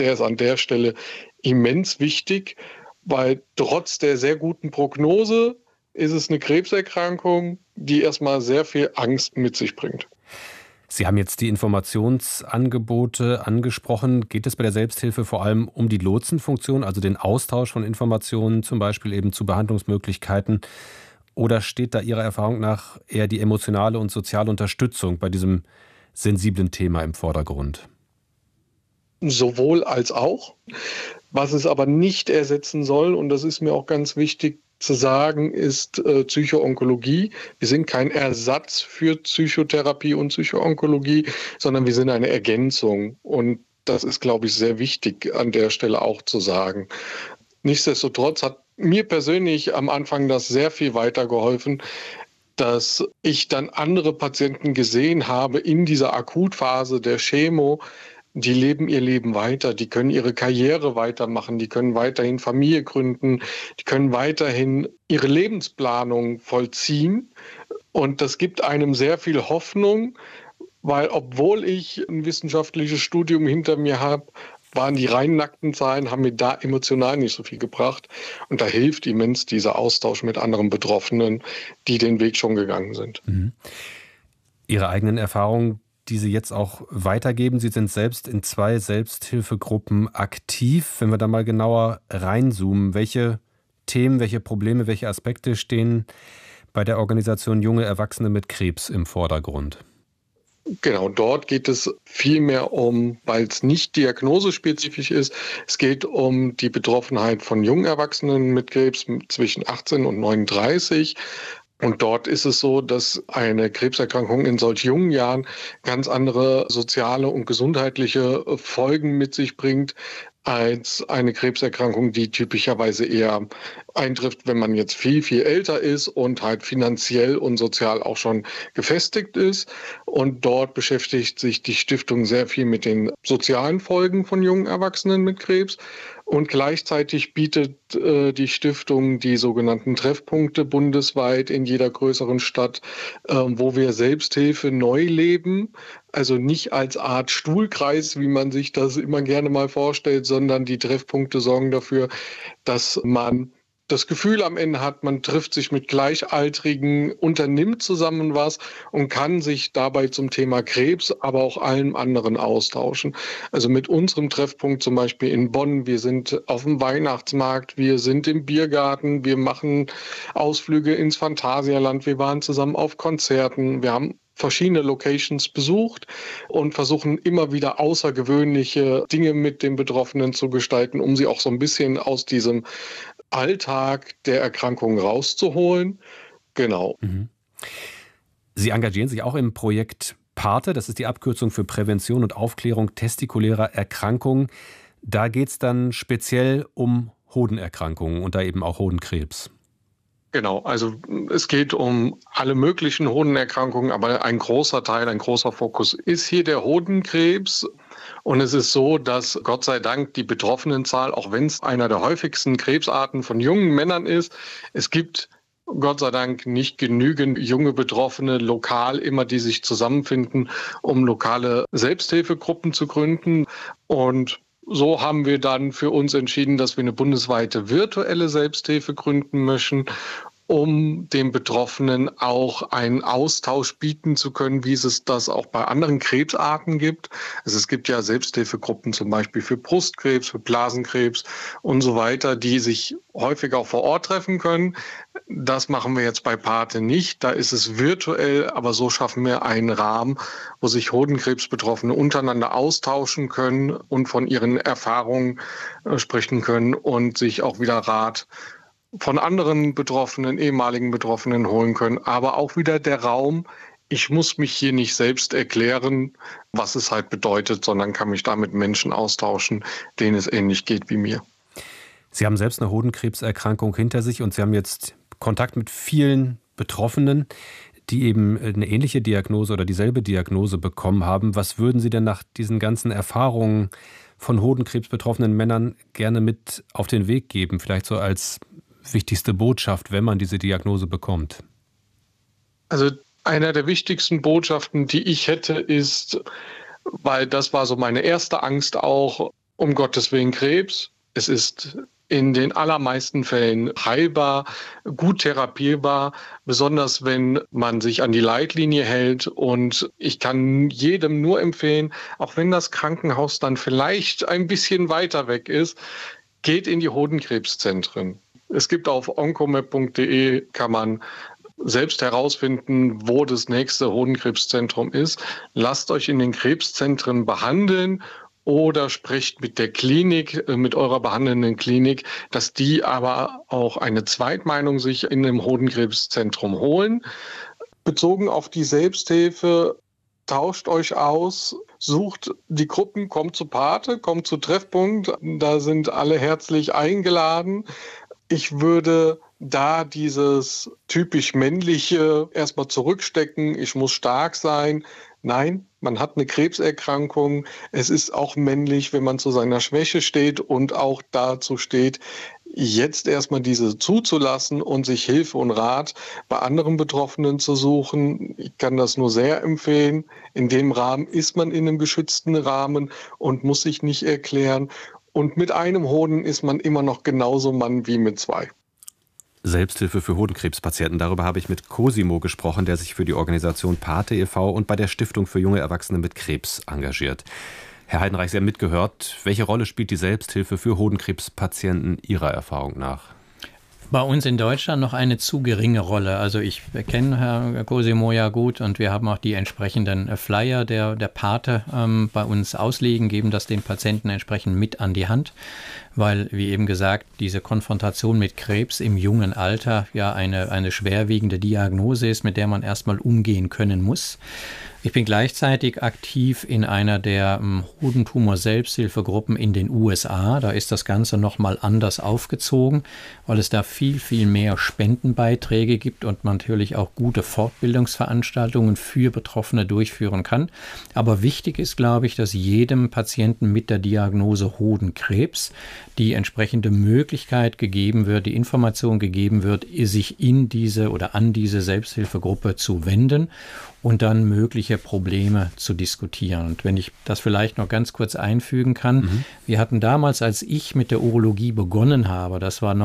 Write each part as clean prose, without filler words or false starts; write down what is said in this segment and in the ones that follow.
der ist an der Stelle immens wichtig, weil trotz der sehr guten Prognose ist es eine Krebserkrankung, die erstmal sehr viel Angst mit sich bringt. Sie haben jetzt die Informationsangebote angesprochen. Geht es bei der Selbsthilfe vor allem um die Lotsenfunktion, also den Austausch von Informationen, zum Beispiel eben zu Behandlungsmöglichkeiten? Oder steht da Ihrer Erfahrung nach eher die emotionale und soziale Unterstützung bei diesem sensiblen Thema im Vordergrund? Sowohl als auch. Was es aber nicht ersetzen soll, und das ist mir auch ganz wichtig zu sagen, ist Psychoonkologie. Wir sind kein Ersatz für Psychotherapie und Psychoonkologie, sondern wir sind eine Ergänzung. Und das ist, glaube ich, sehr wichtig an der Stelle auch zu sagen. Nichtsdestotrotz hat mir persönlich am Anfang das sehr viel weitergeholfen, dass ich dann andere Patienten gesehen habe in dieser Akutphase der Chemo. Die leben ihr Leben weiter, die können ihre Karriere weitermachen, die können weiterhin Familie gründen, die können weiterhin ihre Lebensplanung vollziehen. Und das gibt einem sehr viel Hoffnung, weil obwohl ich ein wissenschaftliches Studium hinter mir habe, waren die rein nackten Zahlen, haben mir da emotional nicht so viel gebracht. Und da hilft immens dieser Austausch mit anderen Betroffenen, die den Weg schon gegangen sind. Ihre eigenen Erfahrungen, die Sie jetzt auch weitergeben. Sie sind selbst in 2 Selbsthilfegruppen aktiv. Wenn wir da mal genauer reinzoomen, welche Themen, welche Probleme, welche Aspekte stehen bei der Organisation Junge Erwachsene mit Krebs im Vordergrund? Genau, dort geht es vielmehr um, weil es nicht diagnosespezifisch ist, es geht um die Betroffenheit von jungen Erwachsenen mit Krebs zwischen 18 und 39. Und dort ist es so, dass eine Krebserkrankung in solch jungen Jahren ganz andere soziale und gesundheitliche Folgen mit sich bringt als eine Krebserkrankung, die typischerweise eher eintrifft, wenn man jetzt viel, viel älter ist und halt finanziell und sozial auch schon gefestigt ist. Und dort beschäftigt sich die Stiftung sehr viel mit den sozialen Folgen von jungen Erwachsenen mit Krebs. Und gleichzeitig bietet die Stiftung die sogenannten Treffpunkte bundesweit in jeder größeren Stadt, wo wir Selbsthilfe neu leben. Also nicht als Art Stuhlkreis, wie man sich das immer gerne mal vorstellt, sondern die Treffpunkte sorgen dafür, dass man das Gefühl am Ende hat, man trifft sich mit Gleichaltrigen, unternimmt zusammen was und kann sich dabei zum Thema Krebs, aber auch allem anderen austauschen. Also mit unserem Treffpunkt zum Beispiel in Bonn, wir sind auf dem Weihnachtsmarkt, wir sind im Biergarten, wir machen Ausflüge ins Phantasialand, wir waren zusammen auf Konzerten, wir haben verschiedene Locations besucht und versuchen immer wieder außergewöhnliche Dinge mit den Betroffenen zu gestalten, um sie auch so ein bisschen aus diesem Alltag der Erkrankung rauszuholen. Genau. Sie engagieren sich auch im Projekt PATE, das ist die Abkürzung für Prävention und Aufklärung testikulärer Erkrankungen. Da geht es dann speziell um Hodenerkrankungen und da eben auch Hodenkrebs. Genau, also es geht um alle möglichen Hodenerkrankungen, aber ein großer Teil, ein großer Fokus ist hier der Hodenkrebs. Und es ist so, dass Gott sei Dank die Betroffenenzahl, auch wenn es einer der häufigsten Krebsarten von jungen Männern ist, es gibt Gott sei Dank nicht genügend junge Betroffene lokal immer, die sich zusammenfinden, um lokale Selbsthilfegruppen zu gründen. Und so haben wir dann für uns entschieden, dass wir eine bundesweite virtuelle Selbsthilfe gründen möchten, um den Betroffenen auch einen Austausch bieten zu können, wie es das auch bei anderen Krebsarten gibt. Also es gibt ja Selbsthilfegruppen zum Beispiel für Brustkrebs, für Blasenkrebs und so weiter, die sich häufig auch vor Ort treffen können. Das machen wir jetzt bei PATE nicht. Da ist es virtuell, aber so schaffen wir einen Rahmen, wo sich Hodenkrebsbetroffene untereinander austauschen können und von ihren Erfahrungen sprechen können und sich auch wieder Rat von anderen Betroffenen, ehemaligen Betroffenen holen können. Aber auch wieder der Raum, ich muss mich hier nicht selbst erklären, was es halt bedeutet, sondern kann mich da mit Menschen austauschen, denen es ähnlich geht wie mir. Sie haben selbst eine Hodenkrebserkrankung hinter sich und Sie haben jetzt Kontakt mit vielen Betroffenen, die eben eine ähnliche Diagnose oder dieselbe Diagnose bekommen haben. Was würden Sie denn nach diesen ganzen Erfahrungen von Hodenkrebs betroffenen Männern gerne mit auf den Weg geben? Vielleicht so als wichtigste Botschaft, wenn man diese Diagnose bekommt? Also einer der wichtigsten Botschaften, die ich hätte, ist, weil das war so meine erste Angst auch, um Gottes Willen Krebs. Es ist in den allermeisten Fällen heilbar, gut therapierbar, besonders wenn man sich an die Leitlinie hält. Und ich kann jedem nur empfehlen, auch wenn das Krankenhaus dann vielleicht ein bisschen weiter weg ist, geht in die Hodenkrebszentren. Es gibt auf oncomap.de, kann man selbst herausfinden, wo das nächste Hodenkrebszentrum ist. Lasst euch in den Krebszentren behandeln oder sprecht mit der Klinik, mit eurer behandelnden Klinik, dass die aber auch eine Zweitmeinung sich in einem Hodenkrebszentrum holen. Bezogen auf die Selbsthilfe, tauscht euch aus, sucht die Gruppen, kommt zu Pate, kommt zu Treffpunkt, da sind alle herzlich eingeladen. Ich würde da dieses typisch männliche erstmal zurückstecken, ich muss stark sein. Nein, man hat eine Krebserkrankung. Es ist auch männlich, wenn man zu seiner Schwäche steht und auch dazu steht, jetzt erstmal diese zuzulassen und sich Hilfe und Rat bei anderen Betroffenen zu suchen. Ich kann das nur sehr empfehlen. In dem Rahmen ist man in einem geschützten Rahmen und muss sich nicht erklären. Und mit einem Hoden ist man immer noch genauso Mann wie mit zwei. Selbsthilfe für Hodenkrebspatienten. Darüber habe ich mit Cosimo gesprochen, der sich für die Organisation Pate e.V. und bei der Stiftung für junge Erwachsene mit Krebs engagiert. Herr Heidenreich, Sie haben mitgehört. Welche Rolle spielt die Selbsthilfe für Hodenkrebspatienten Ihrer Erfahrung nach? Bei uns in Deutschland noch eine zu geringe Rolle. Also ich kenne Herrn Cosimo ja gut und wir haben auch die entsprechenden Flyer der Pate bei uns ausliegen, geben das den Patienten entsprechend mit an die Hand, weil, wie eben gesagt, diese Konfrontation mit Krebs im jungen Alter ja eine schwerwiegende Diagnose ist, mit der man erstmal umgehen können muss. Ich bin gleichzeitig aktiv in einer der Hodentumor-Selbsthilfegruppen in den USA. Da ist das Ganze nochmal anders aufgezogen, weil es da viel, viel mehr Spendenbeiträge gibt und man natürlich auch gute Fortbildungsveranstaltungen für Betroffene durchführen kann. Aber wichtig ist, glaube ich, dass jedem Patienten mit der Diagnose Hodenkrebs die entsprechende Möglichkeit gegeben wird, die Information gegeben wird, sich in diese oder an diese Selbsthilfegruppe zu wenden und dann mögliche Probleme zu diskutieren. Und wenn ich das vielleicht noch ganz kurz einfügen kann, wir hatten damals, als ich mit der Urologie begonnen habe, das war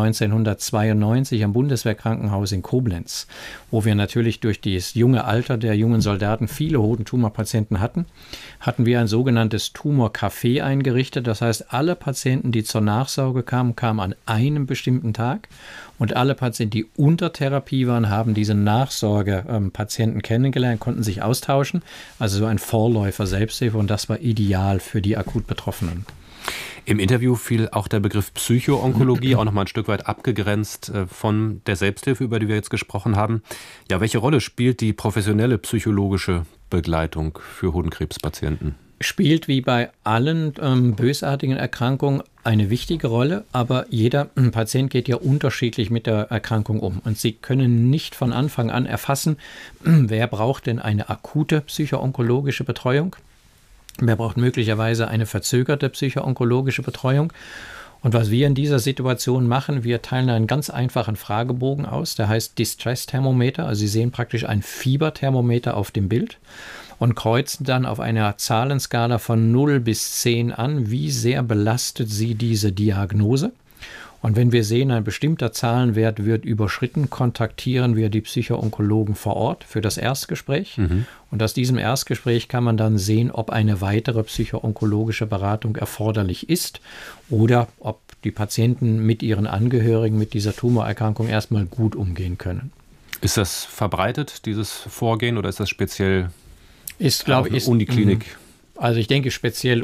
1992 am Bundeswehrkrankenhaus in Koblenz, wo wir natürlich durch das junge Alter der jungen Soldaten viele Hodentumorpatienten hatten wir ein sogenanntes Tumorcafé eingerichtet. Das heißt, alle Patienten, die zur Nachsorge kamen an einem bestimmten Tag. Und alle Patienten, die unter Therapie waren, haben diese Nachsorgepatienten kennengelernt, konnten sich austauschen. Also so ein Vorläufer Selbsthilfe und das war ideal für die akut Betroffenen. Im Interview fiel auch der Begriff Psychoonkologie, auch noch mal ein Stück weit abgegrenzt von der Selbsthilfe, über die wir jetzt gesprochen haben. Ja, welche Rolle spielt die professionelle psychologische Begleitung für Hodenkrebspatienten? Spielt wie bei allen bösartigen Erkrankungen eine wichtige Rolle, aber jeder Patient geht ja unterschiedlich mit der Erkrankung um. Und Sie können nicht von Anfang an erfassen, wer braucht denn eine akute psychoonkologische Betreuung, wer braucht möglicherweise eine verzögerte psychoonkologische Betreuung. Und was wir in dieser Situation machen, wir teilen einen ganz einfachen Fragebogen aus, der heißt Distress-Thermometer. Also Sie sehen praktisch ein Fieberthermometer auf dem Bild und kreuzen dann auf einer Zahlenskala von 0 bis 10 an, wie sehr belastet Sie diese Diagnose. Und wenn wir sehen, ein bestimmter Zahlenwert wird überschritten, kontaktieren wir die Psychoonkologen vor Ort für das Erstgespräch. Und aus diesem Erstgespräch kann man dann sehen, ob eine weitere psychoonkologische Beratung erforderlich ist oder ob die Patienten mit ihren Angehörigen mit dieser Tumorerkrankung erstmal gut umgehen können. Ist das verbreitet, dieses Vorgehen, oder ist das speziell glaube ich, Uniklinik? Also ich denke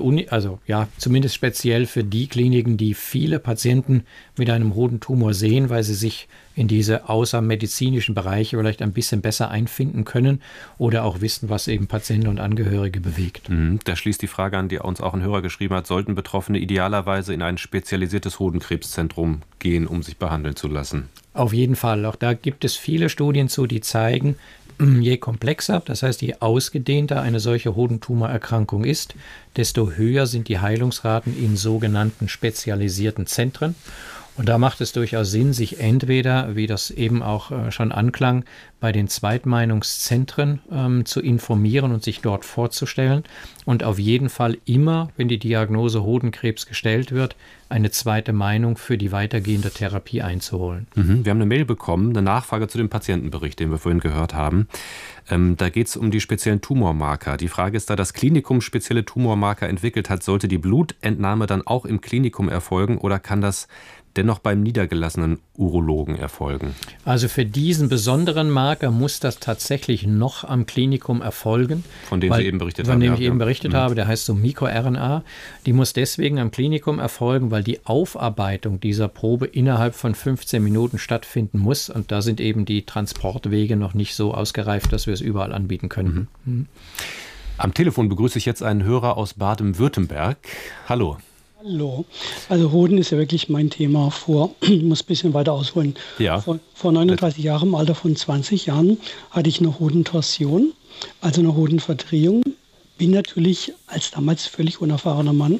zumindest speziell für die Kliniken, die viele Patienten mit einem Hodentumor sehen, weil sie sich in diese außermedizinischen Bereiche vielleicht ein bisschen besser einfinden können oder auch wissen, was eben Patienten und Angehörige bewegt. Da schließt die Frage an, die uns auch ein Hörer geschrieben hat: Sollten Betroffene idealerweise in ein spezialisiertes Hodenkrebszentrum gehen, um sich behandeln zu lassen? Auf jeden Fall. Auch da gibt es viele Studien zu, die zeigen, je komplexer, das heißt je ausgedehnter eine solche Hodentumorerkrankung ist, desto höher sind die Heilungsraten in sogenannten spezialisierten Zentren. Und da macht es durchaus Sinn, sich entweder, wie das eben auch schon anklang, bei den Zweitmeinungszentren zu informieren und sich dort vorzustellen und auf jeden Fall immer, wenn die Diagnose Hodenkrebs gestellt wird, eine zweite Meinung für die weitergehende Therapie einzuholen. Wir haben eine Mail bekommen, eine Nachfrage zu dem Patientenbericht, den wir vorhin gehört haben. Da geht es um die speziellen Tumormarker. Die Frage ist, da das Klinikum spezielle Tumormarker entwickelt hat, sollte die Blutentnahme dann auch im Klinikum erfolgen oder kann das dennoch beim niedergelassenen Urologen erfolgen? Also für diesen besonderen Marker muss das tatsächlich noch am Klinikum erfolgen. Von dem Sie eben berichtet haben. Von dem ich eben berichtet habe, der heißt so MikroRNA. Die muss deswegen am Klinikum erfolgen, weil die Aufarbeitung dieser Probe innerhalb von 15 Minuten stattfinden muss. Und da sind eben die Transportwege noch nicht so ausgereift, dass wir es überall anbieten können. Am Telefon begrüße ich jetzt einen Hörer aus Baden-Württemberg. Hallo. Hallo. Also Hoden ist ja wirklich mein Thema ich muss ein bisschen weiter ausholen. Ja. Vor 39 Jahren, im Alter von 20 Jahren, hatte ich eine Hodentorsion, also eine Hodenverdrehung. Bin natürlich als damals völlig unerfahrener Mann,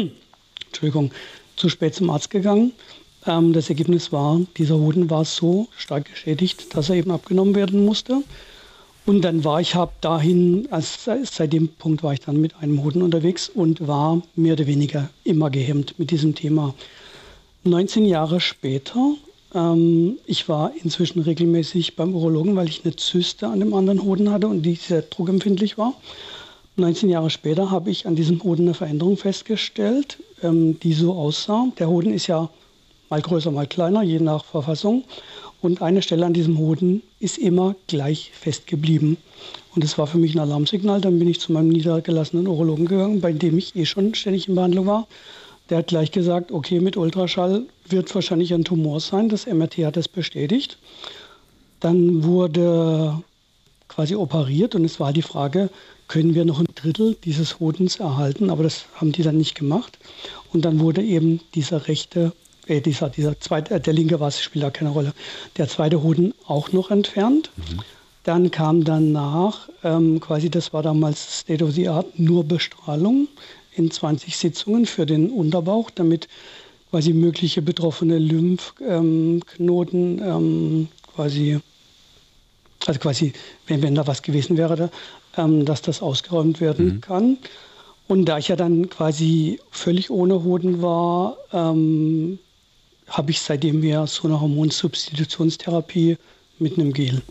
zu spät zum Arzt gegangen. Das Ergebnis war, dieser Hoden war so stark geschädigt, dass er eben abgenommen werden musste. Und dann seit dem Punkt war ich dann mit einem Hoden unterwegs und war mehr oder weniger immer gehemmt mit diesem Thema. 19 Jahre später, ich war inzwischen regelmäßig beim Urologen, weil ich eine Zyste an dem anderen Hoden hatte und die sehr druckempfindlich war. 19 Jahre später habe ich an diesem Hoden eine Veränderung festgestellt, die so aussah. Der Hoden ist ja mal größer, mal kleiner, je nach Verfassung. Und eine Stelle an diesem Hoden ist immer gleich fest geblieben. Und das war für mich ein Alarmsignal. Dann bin ich zu meinem niedergelassenen Urologen gegangen, bei dem ich schon ständig in Behandlung war. Der hat gleich gesagt, okay, mit Ultraschall wird wahrscheinlich ein Tumor sein. Das MRT hat das bestätigt. Dann wurde quasi operiert und es war die Frage, können wir noch ein Drittel dieses Hodens erhalten? Aber das haben die dann nicht gemacht. Und dann wurde eben der linke war es, spielt da keine Rolle. Der zweite Hoden auch noch entfernt. Dann kam danach, das war damals State of the Art, nur Bestrahlung in 20 Sitzungen für den Unterbauch, damit quasi mögliche betroffene Lymphknoten wenn da was gewesen wäre, dass das ausgeräumt werden kann. Und da ich ja dann quasi völlig ohne Hoden war, habe ich seitdem ja so eine Hormonsubstitutionstherapie mit einem Gel.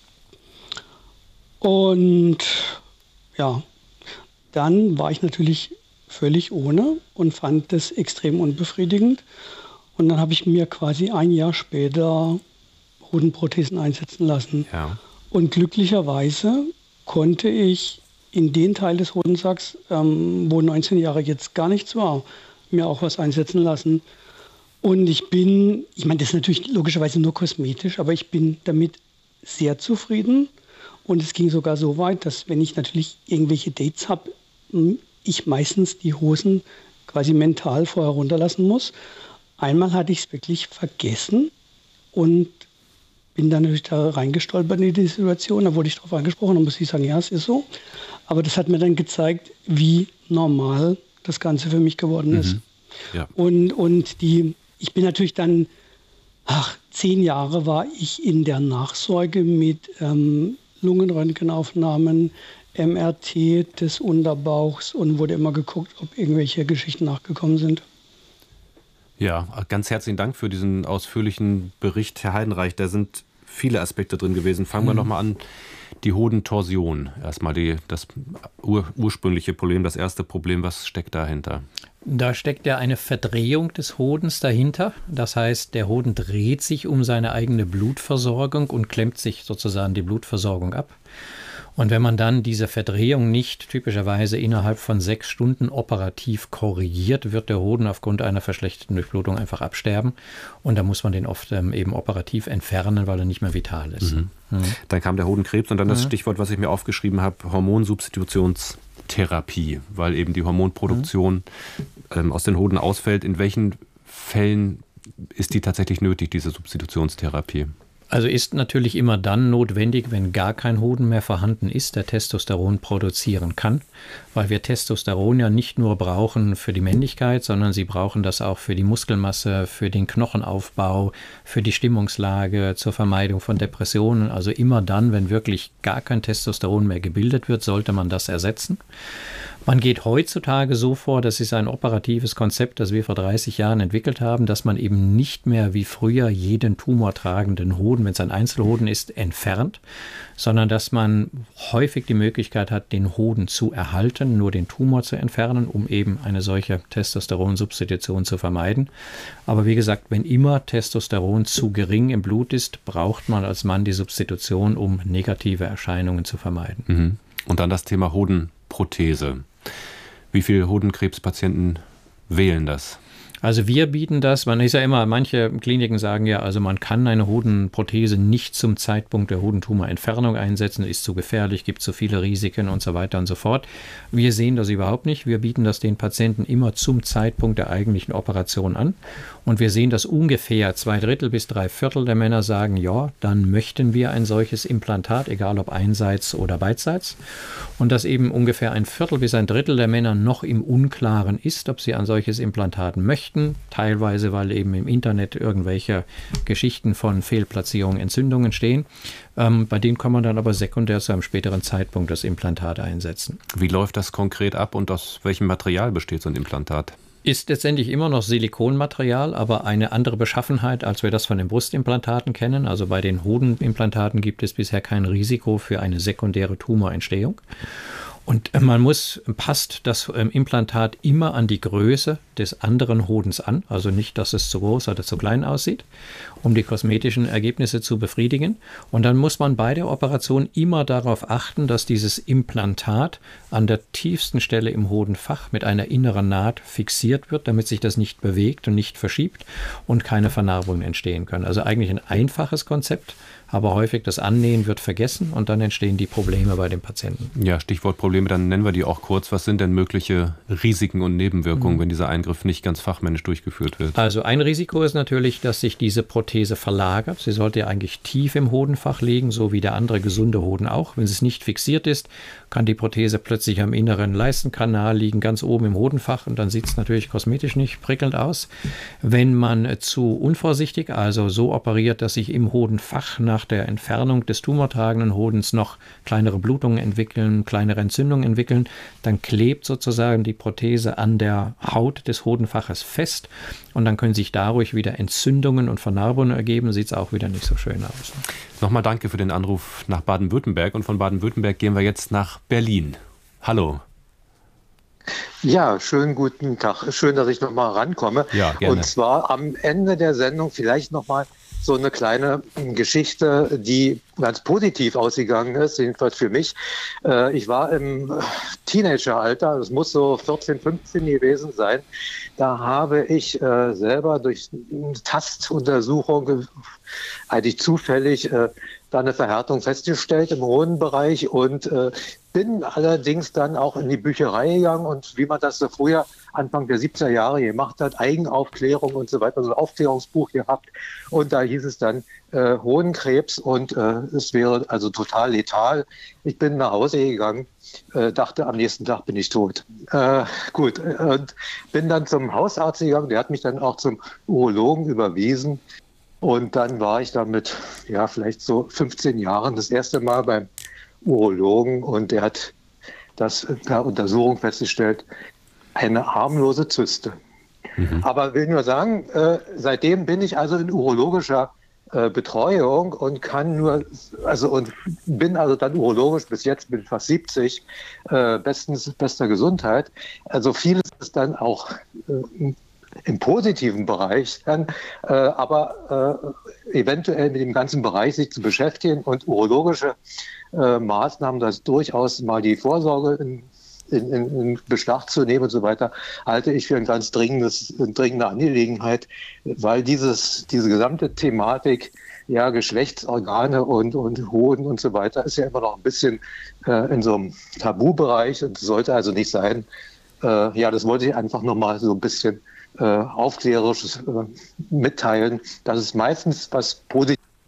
Und ja, dann war ich natürlich völlig ohne und fand das extrem unbefriedigend. Und dann habe ich mir quasi ein Jahr später Hodenprothesen einsetzen lassen. Ja. Und glücklicherweise konnte ich in den Teil des Hodensacks, wo 19 Jahre jetzt gar nichts war, mir auch was einsetzen lassen. Und ich meine, das ist natürlich logischerweise nur kosmetisch, aber ich bin damit sehr zufrieden. Und es ging sogar so weit, dass wenn ich natürlich irgendwelche Dates habe, ich meistens die Hosen quasi mental vorher runterlassen muss. Einmal hatte ich es wirklich vergessen und bin dann natürlich da reingestolpert in die Situation. Da wurde ich darauf angesprochen und muss ich sagen, ja, es ist so. Aber das hat mir dann gezeigt, wie normal das Ganze für mich geworden ist. Ja. Ich bin natürlich dann, 10 Jahre war ich in der Nachsorge mit Lungenröntgenaufnahmen, MRT des Unterbauchs und wurde immer geguckt, ob irgendwelche Geschichten nachgekommen sind. Ja, ganz herzlichen Dank für diesen ausführlichen Bericht, Herr Heidenreich. Da sind viele Aspekte drin gewesen. Fangen wir nochmal an. Die Hodentorsion, erstmal das ursprüngliche Problem, das erste Problem. Was steckt dahinter? Da steckt ja eine Verdrehung des Hodens dahinter. Das heißt, der Hoden dreht sich um seine eigene Blutversorgung und klemmt sich sozusagen die Blutversorgung ab. Und wenn man dann diese Verdrehung nicht typischerweise innerhalb von 6 Stunden operativ korrigiert, wird der Hoden aufgrund einer verschlechterten Durchblutung einfach absterben. Und da muss man den oft eben operativ entfernen, weil er nicht mehr vital ist. Dann kam der Hodenkrebs und dann das Stichwort, was ich mir aufgeschrieben habe, Hormonsubstitutionstherapie, weil eben die Hormonproduktion aus den Hoden ausfällt. In welchen Fällen ist die tatsächlich nötig, diese Substitutionstherapie? Also ist natürlich immer dann notwendig, wenn gar kein Hoden mehr vorhanden ist, der Testosteron produzieren kann, weil wir Testosteron ja nicht nur brauchen für die Männlichkeit, sondern sie brauchen das auch für die Muskelmasse, für den Knochenaufbau, für die Stimmungslage, zur Vermeidung von Depressionen. Also immer dann, wenn wirklich gar kein Testosteron mehr gebildet wird, sollte man das ersetzen. Man geht heutzutage so vor, das ist ein operatives Konzept, das wir vor 30 Jahren entwickelt haben, dass man eben nicht mehr wie früher jeden tumortragenden Hoden, wenn es ein Einzelhoden ist, entfernt, sondern dass man häufig die Möglichkeit hat, den Hoden zu erhalten, nur den Tumor zu entfernen, um eben eine solche Testosteronsubstitution zu vermeiden. Aber wie gesagt, wenn immer Testosteron zu gering im Blut ist, braucht man als Mann die Substitution, um negative Erscheinungen zu vermeiden. Mhm. Und dann das Thema Hodenprothese. Wie viele Hodenkrebspatienten wählen das? Also wir bieten das, man ist ja immer, manche Kliniken sagen ja, also man kann eine Hodenprothese nicht zum Zeitpunkt der Hodentumorentfernung einsetzen, ist zu gefährlich, gibt zu viele Risiken und so weiter und so fort. Wir sehen das überhaupt nicht. Wir bieten das den Patienten immer zum Zeitpunkt der eigentlichen Operation an. Und wir sehen, dass ungefähr 2/3 bis 3/4 der Männer sagen, ja, dann möchten wir ein solches Implantat, egal ob einseits oder beidseits. Und dass eben ungefähr 1/4 bis 1/3 der Männer noch im Unklaren ist, ob sie ein solches Implantat möchten. Teilweise, weil eben im Internet irgendwelche Geschichten von Fehlplatzierungen, Entzündungen stehen. Bei denen kann man dann aber sekundär zu einem späteren Zeitpunkt das Implantat einsetzen. Wie läuft das konkret ab und aus welchem Material besteht so ein Implantat? Ist letztendlich immer noch Silikonmaterial, aber eine andere Beschaffenheit, als wir das von den Brustimplantaten kennen. Also bei den Hodenimplantaten gibt es bisher kein Risiko für eine sekundäre Tumorentstehung. Und passt das Implantat immer an die Größe des anderen Hodens an, also nicht, dass es zu groß oder zu klein aussieht, um die kosmetischen Ergebnisse zu befriedigen. Und dann muss man bei der Operation immer darauf achten, dass dieses Implantat an der tiefsten Stelle im Hodenfach mit einer inneren Naht fixiert wird, damit sich das nicht bewegt und nicht verschiebt und keine Vernarbungen entstehen können. Also eigentlich ein einfaches Konzept, aber häufig das Annähen wird vergessen und dann entstehen die Probleme bei den Patienten. Ja, Stichwort Probleme, dann nennen wir die auch kurz. Was sind denn mögliche Risiken und Nebenwirkungen, wenn dieser Eingriff nicht ganz fachmännisch durchgeführt wird? Also ein Risiko ist natürlich, dass sich diese Prothese verlagert. Sie sollte ja eigentlich tief im Hodenfach liegen, so wie der andere gesunde Hoden auch. Wenn es nicht fixiert ist, kann die Prothese plötzlich am inneren Leistenkanal liegen, ganz oben im Hodenfach, und dann sieht es natürlich kosmetisch nicht prickelnd aus. Wenn man zu unvorsichtig, also so operiert, dass sich im Hodenfach nach der Entfernung des tumortragenden Hodens noch kleinere Blutungen entwickeln, kleinere Entzündungen entwickeln, dann klebt sozusagen die Prothese an der Haut des Hodenfaches fest und dann können sich dadurch wieder Entzündungen und Vernarbungen ergeben, sieht es auch wieder nicht so schön aus. Nochmal danke für den Anruf nach Baden-Württemberg, und von Baden-Württemberg gehen wir jetzt nach Berlin. Hallo. Ja, schönen guten Tag. Schön, dass ich nochmal rankomme. Ja, gerne. Und zwar am Ende der Sendung vielleicht nochmal so eine kleine Geschichte, die ganz positiv ausgegangen ist, jedenfalls für mich. Ich war im Teenageralter, das muss so 14, 15 gewesen sein. Da habe ich selber durch eine Tastuntersuchung eigentlich zufällig da eine Verhärtung festgestellt im Hodenbereich und bin allerdings dann auch in die Bücherei gegangen und wie man das so früher Anfang der 70er Jahre gemacht hat, Eigenaufklärung und so weiter, so ein Aufklärungsbuch gehabt, und da hieß es dann Hodenkrebs und es wäre also total letal. Ich bin nach Hause gegangen, dachte, am nächsten Tag bin ich tot. Gut, und bin dann zum Hausarzt gegangen, der hat mich dann auch zum Urologen überwiesen. Und dann war ich da mit, ja, vielleicht so 15 Jahren das erste Mal beim Urologen und der hat das per Untersuchung festgestellt, eine harmlose Zyste. Aber will nur sagen, seitdem bin ich also in urologischer Betreuung und bin dann urologisch bis jetzt, bin fast 70, bester Gesundheit. Also vieles ist dann auch im positiven Bereich dann, aber eventuell mit dem ganzen Bereich sich zu beschäftigen und urologische Maßnahmen, das durchaus mal die Vorsorge in Beschlag zu nehmen und so weiter, halte ich für eine ganz dringende Angelegenheit, weil diese gesamte Thematik, ja, Geschlechtsorgane und Hoden und so weiter, ist ja immer noch ein bisschen in so einem Tabubereich und sollte also nicht sein. Ja, das wollte ich einfach nochmal so ein bisschen aufklärerisch mitteilen, dass es meistens was Positives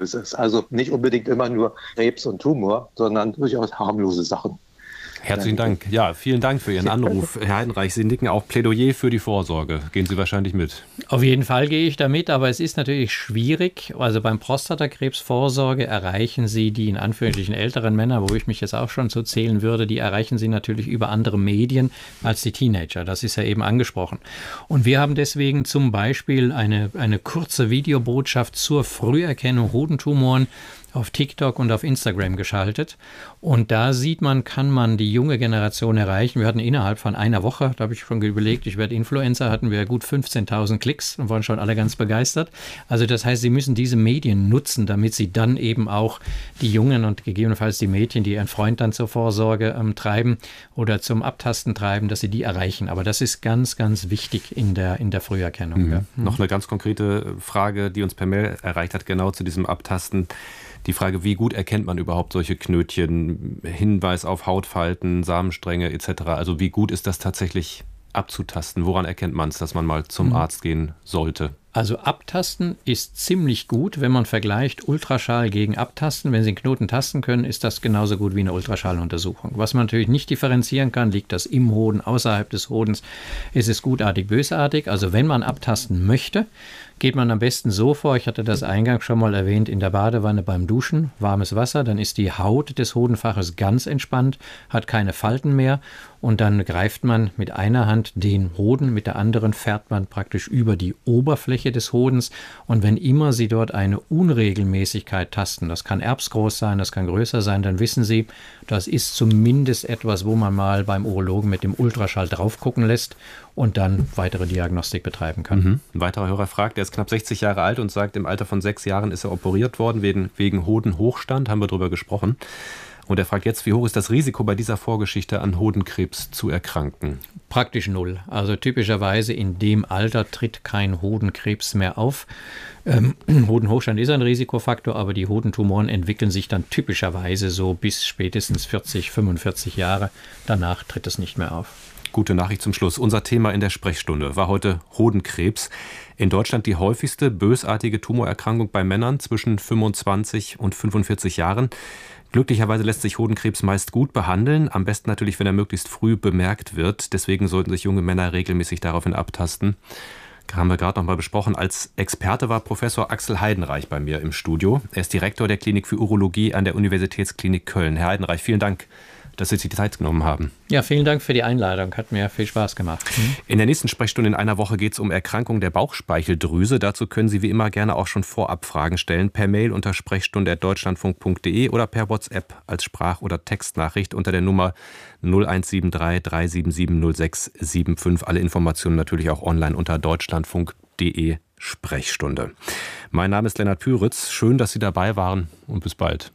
ist. Also nicht unbedingt immer nur Krebs und Tumor, sondern durchaus harmlose Sachen. Herzlichen Dank. Ja, vielen Dank für Ihren Anruf. Herr Heidenreich, Sie nicken auch Plädoyer für die Vorsorge. Gehen Sie wahrscheinlich mit? Auf jeden Fall gehe ich damit, aber es ist natürlich schwierig. Also beim Prostatakrebsvorsorge erreichen Sie die in Anführungsstrichen älteren Männer, wo ich mich jetzt auch schon so zählen würde, die erreichen Sie natürlich über andere Medien als die Teenager. Das ist ja eben angesprochen. Und wir haben deswegen zum Beispiel eine kurze Videobotschaft zur Früherkennung Hodentumoren auf TikTok und auf Instagram geschaltet. Und da kann man die junge Generation erreichen. Wir hatten innerhalb von einer Woche, da habe ich schon überlegt, ich werde Influencer, hatten wir gut 15.000 Klicks und waren schon alle ganz begeistert. Also das heißt, Sie müssen diese Medien nutzen, damit Sie dann eben auch die Jungen und gegebenenfalls die Mädchen, die ihren Freund dann zur Vorsorge treiben oder zum Abtasten treiben, dass Sie die erreichen. Aber das ist ganz, ganz wichtig in der Früherkennung. Ja. Noch eine ganz konkrete Frage, die uns per Mail erreicht hat, genau zu diesem Abtasten. Die Frage, wie gut erkennt man überhaupt solche Knötchen, Hinweis auf Hautfalten, Samenstränge etc. Also wie gut ist das tatsächlich abzutasten? Woran erkennt man es, dass man mal zum Arzt gehen sollte? Also abtasten ist ziemlich gut, wenn man vergleicht Ultraschall gegen Abtasten. Wenn Sie einen Knoten tasten können, ist das genauso gut wie eine Ultraschalluntersuchung. Was man natürlich nicht differenzieren kann, liegt das im Hoden, außerhalb des Hodens, ist es gutartig, bösartig. Also wenn man abtasten möchte, geht man am besten so vor, ich hatte das eingangs schon mal erwähnt, in der Badewanne beim Duschen, warmes Wasser, dann ist die Haut des Hodenfaches ganz entspannt, hat keine Falten mehr und dann greift man mit einer Hand den Hoden, mit der anderen fährt man praktisch über die Oberfläche des Hodens und wenn immer Sie dort eine Unregelmäßigkeit tasten, das kann erbsgroß sein, das kann größer sein, dann wissen Sie, das ist zumindest etwas, wo man mal beim Urologen mit dem Ultraschall drauf gucken lässt und dann weitere Diagnostik betreiben kann. Ein weiterer Hörer fragt, er ist knapp 60 Jahre alt und sagt, im Alter von 6 Jahren ist er operiert worden wegen Hodenhochstand, haben wir darüber gesprochen. Und er fragt jetzt, wie hoch ist das Risiko bei dieser Vorgeschichte an Hodenkrebs zu erkranken? Praktisch 0. Also typischerweise in dem Alter tritt kein Hodenkrebs mehr auf. Hodenhochstand ist ein Risikofaktor, aber die Hodentumoren entwickeln sich dann typischerweise so bis spätestens 40, 45 Jahre. Danach tritt es nicht mehr auf. Gute Nachricht zum Schluss. Unser Thema in der Sprechstunde war heute Hodenkrebs. In Deutschland die häufigste bösartige Tumorerkrankung bei Männern zwischen 25 und 45 Jahren. Glücklicherweise lässt sich Hodenkrebs meist gut behandeln, am besten natürlich, wenn er möglichst früh bemerkt wird. Deswegen sollten sich junge Männer regelmäßig daraufhin abtasten. Haben wir gerade noch mal besprochen. Als Experte war Professor Axel Heidenreich bei mir im Studio. Er ist Direktor der Klinik für Urologie an der Universitätsklinik Köln. Herr Heidenreich, vielen Dank, dass Sie sich die Zeit genommen haben. Ja, vielen Dank für die Einladung. Hat mir viel Spaß gemacht. In der nächsten Sprechstunde in einer Woche geht es um Erkrankung der Bauchspeicheldrüse. Dazu können Sie wie immer gerne auch schon vorab Fragen stellen. Per Mail unter sprechstunde@deutschlandfunk.de oder per WhatsApp als Sprach- oder Textnachricht unter der Nummer 0173 377 0675. Alle Informationen natürlich auch online unter deutschlandfunk.de Sprechstunde. Mein Name ist Lennart Püritz. Schön, dass Sie dabei waren und bis bald.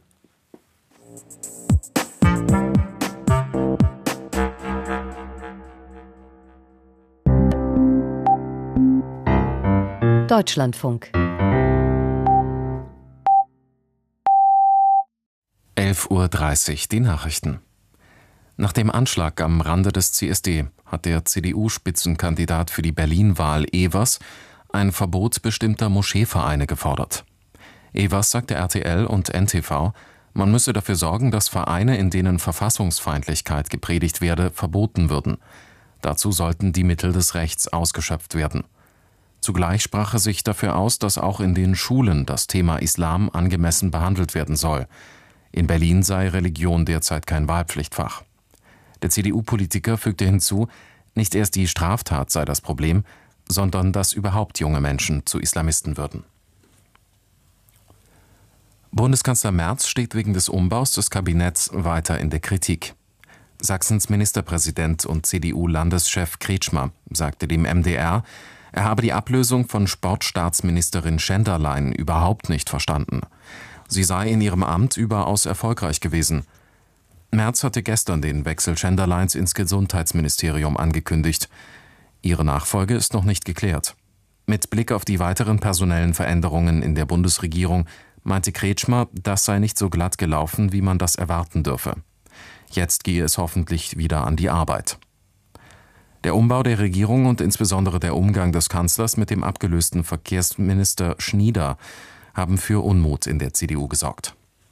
Deutschlandfunk. 11:30 Uhr, die Nachrichten. Nach dem Anschlag am Rande des CSD hat der CDU-Spitzenkandidat für die Berlin-Wahl Evers ein Verbot bestimmter Moscheevereine gefordert. Evers sagte RTL und NTV, man müsse dafür sorgen, dass Vereine, in denen Verfassungsfeindlichkeit gepredigt werde, verboten würden. Dazu sollten die Mittel des Rechts ausgeschöpft werden. Zugleich sprach er sich dafür aus, dass auch in den Schulen das Thema Islam angemessen behandelt werden soll. In Berlin sei Religion derzeit kein Wahlpflichtfach. Der CDU-Politiker fügte hinzu, nicht erst die Straftat sei das Problem, sondern dass überhaupt junge Menschen zu Islamisten würden. Bundeskanzler Merz steht wegen des Umbaus des Kabinetts weiter in der Kritik. Sachsens Ministerpräsident und CDU-Landeschef Kretschmer sagte dem MDR, er habe die Ablösung von Sportstaatsministerin Schenderlein überhaupt nicht verstanden. Sie sei in ihrem Amt überaus erfolgreich gewesen. Merz hatte gestern den Wechsel Schenderleins ins Gesundheitsministerium angekündigt. Ihre Nachfolge ist noch nicht geklärt. Mit Blick auf die weiteren personellen Veränderungen in der Bundesregierung meinte Kretschmer, das sei nicht so glatt gelaufen, wie man das erwarten dürfe. Jetzt gehe es hoffentlich wieder an die Arbeit. Der Umbau der Regierung und insbesondere der Umgang des Kanzlers mit dem abgelösten Verkehrsminister Schnieder haben für Unmut in der CDU gesorgt.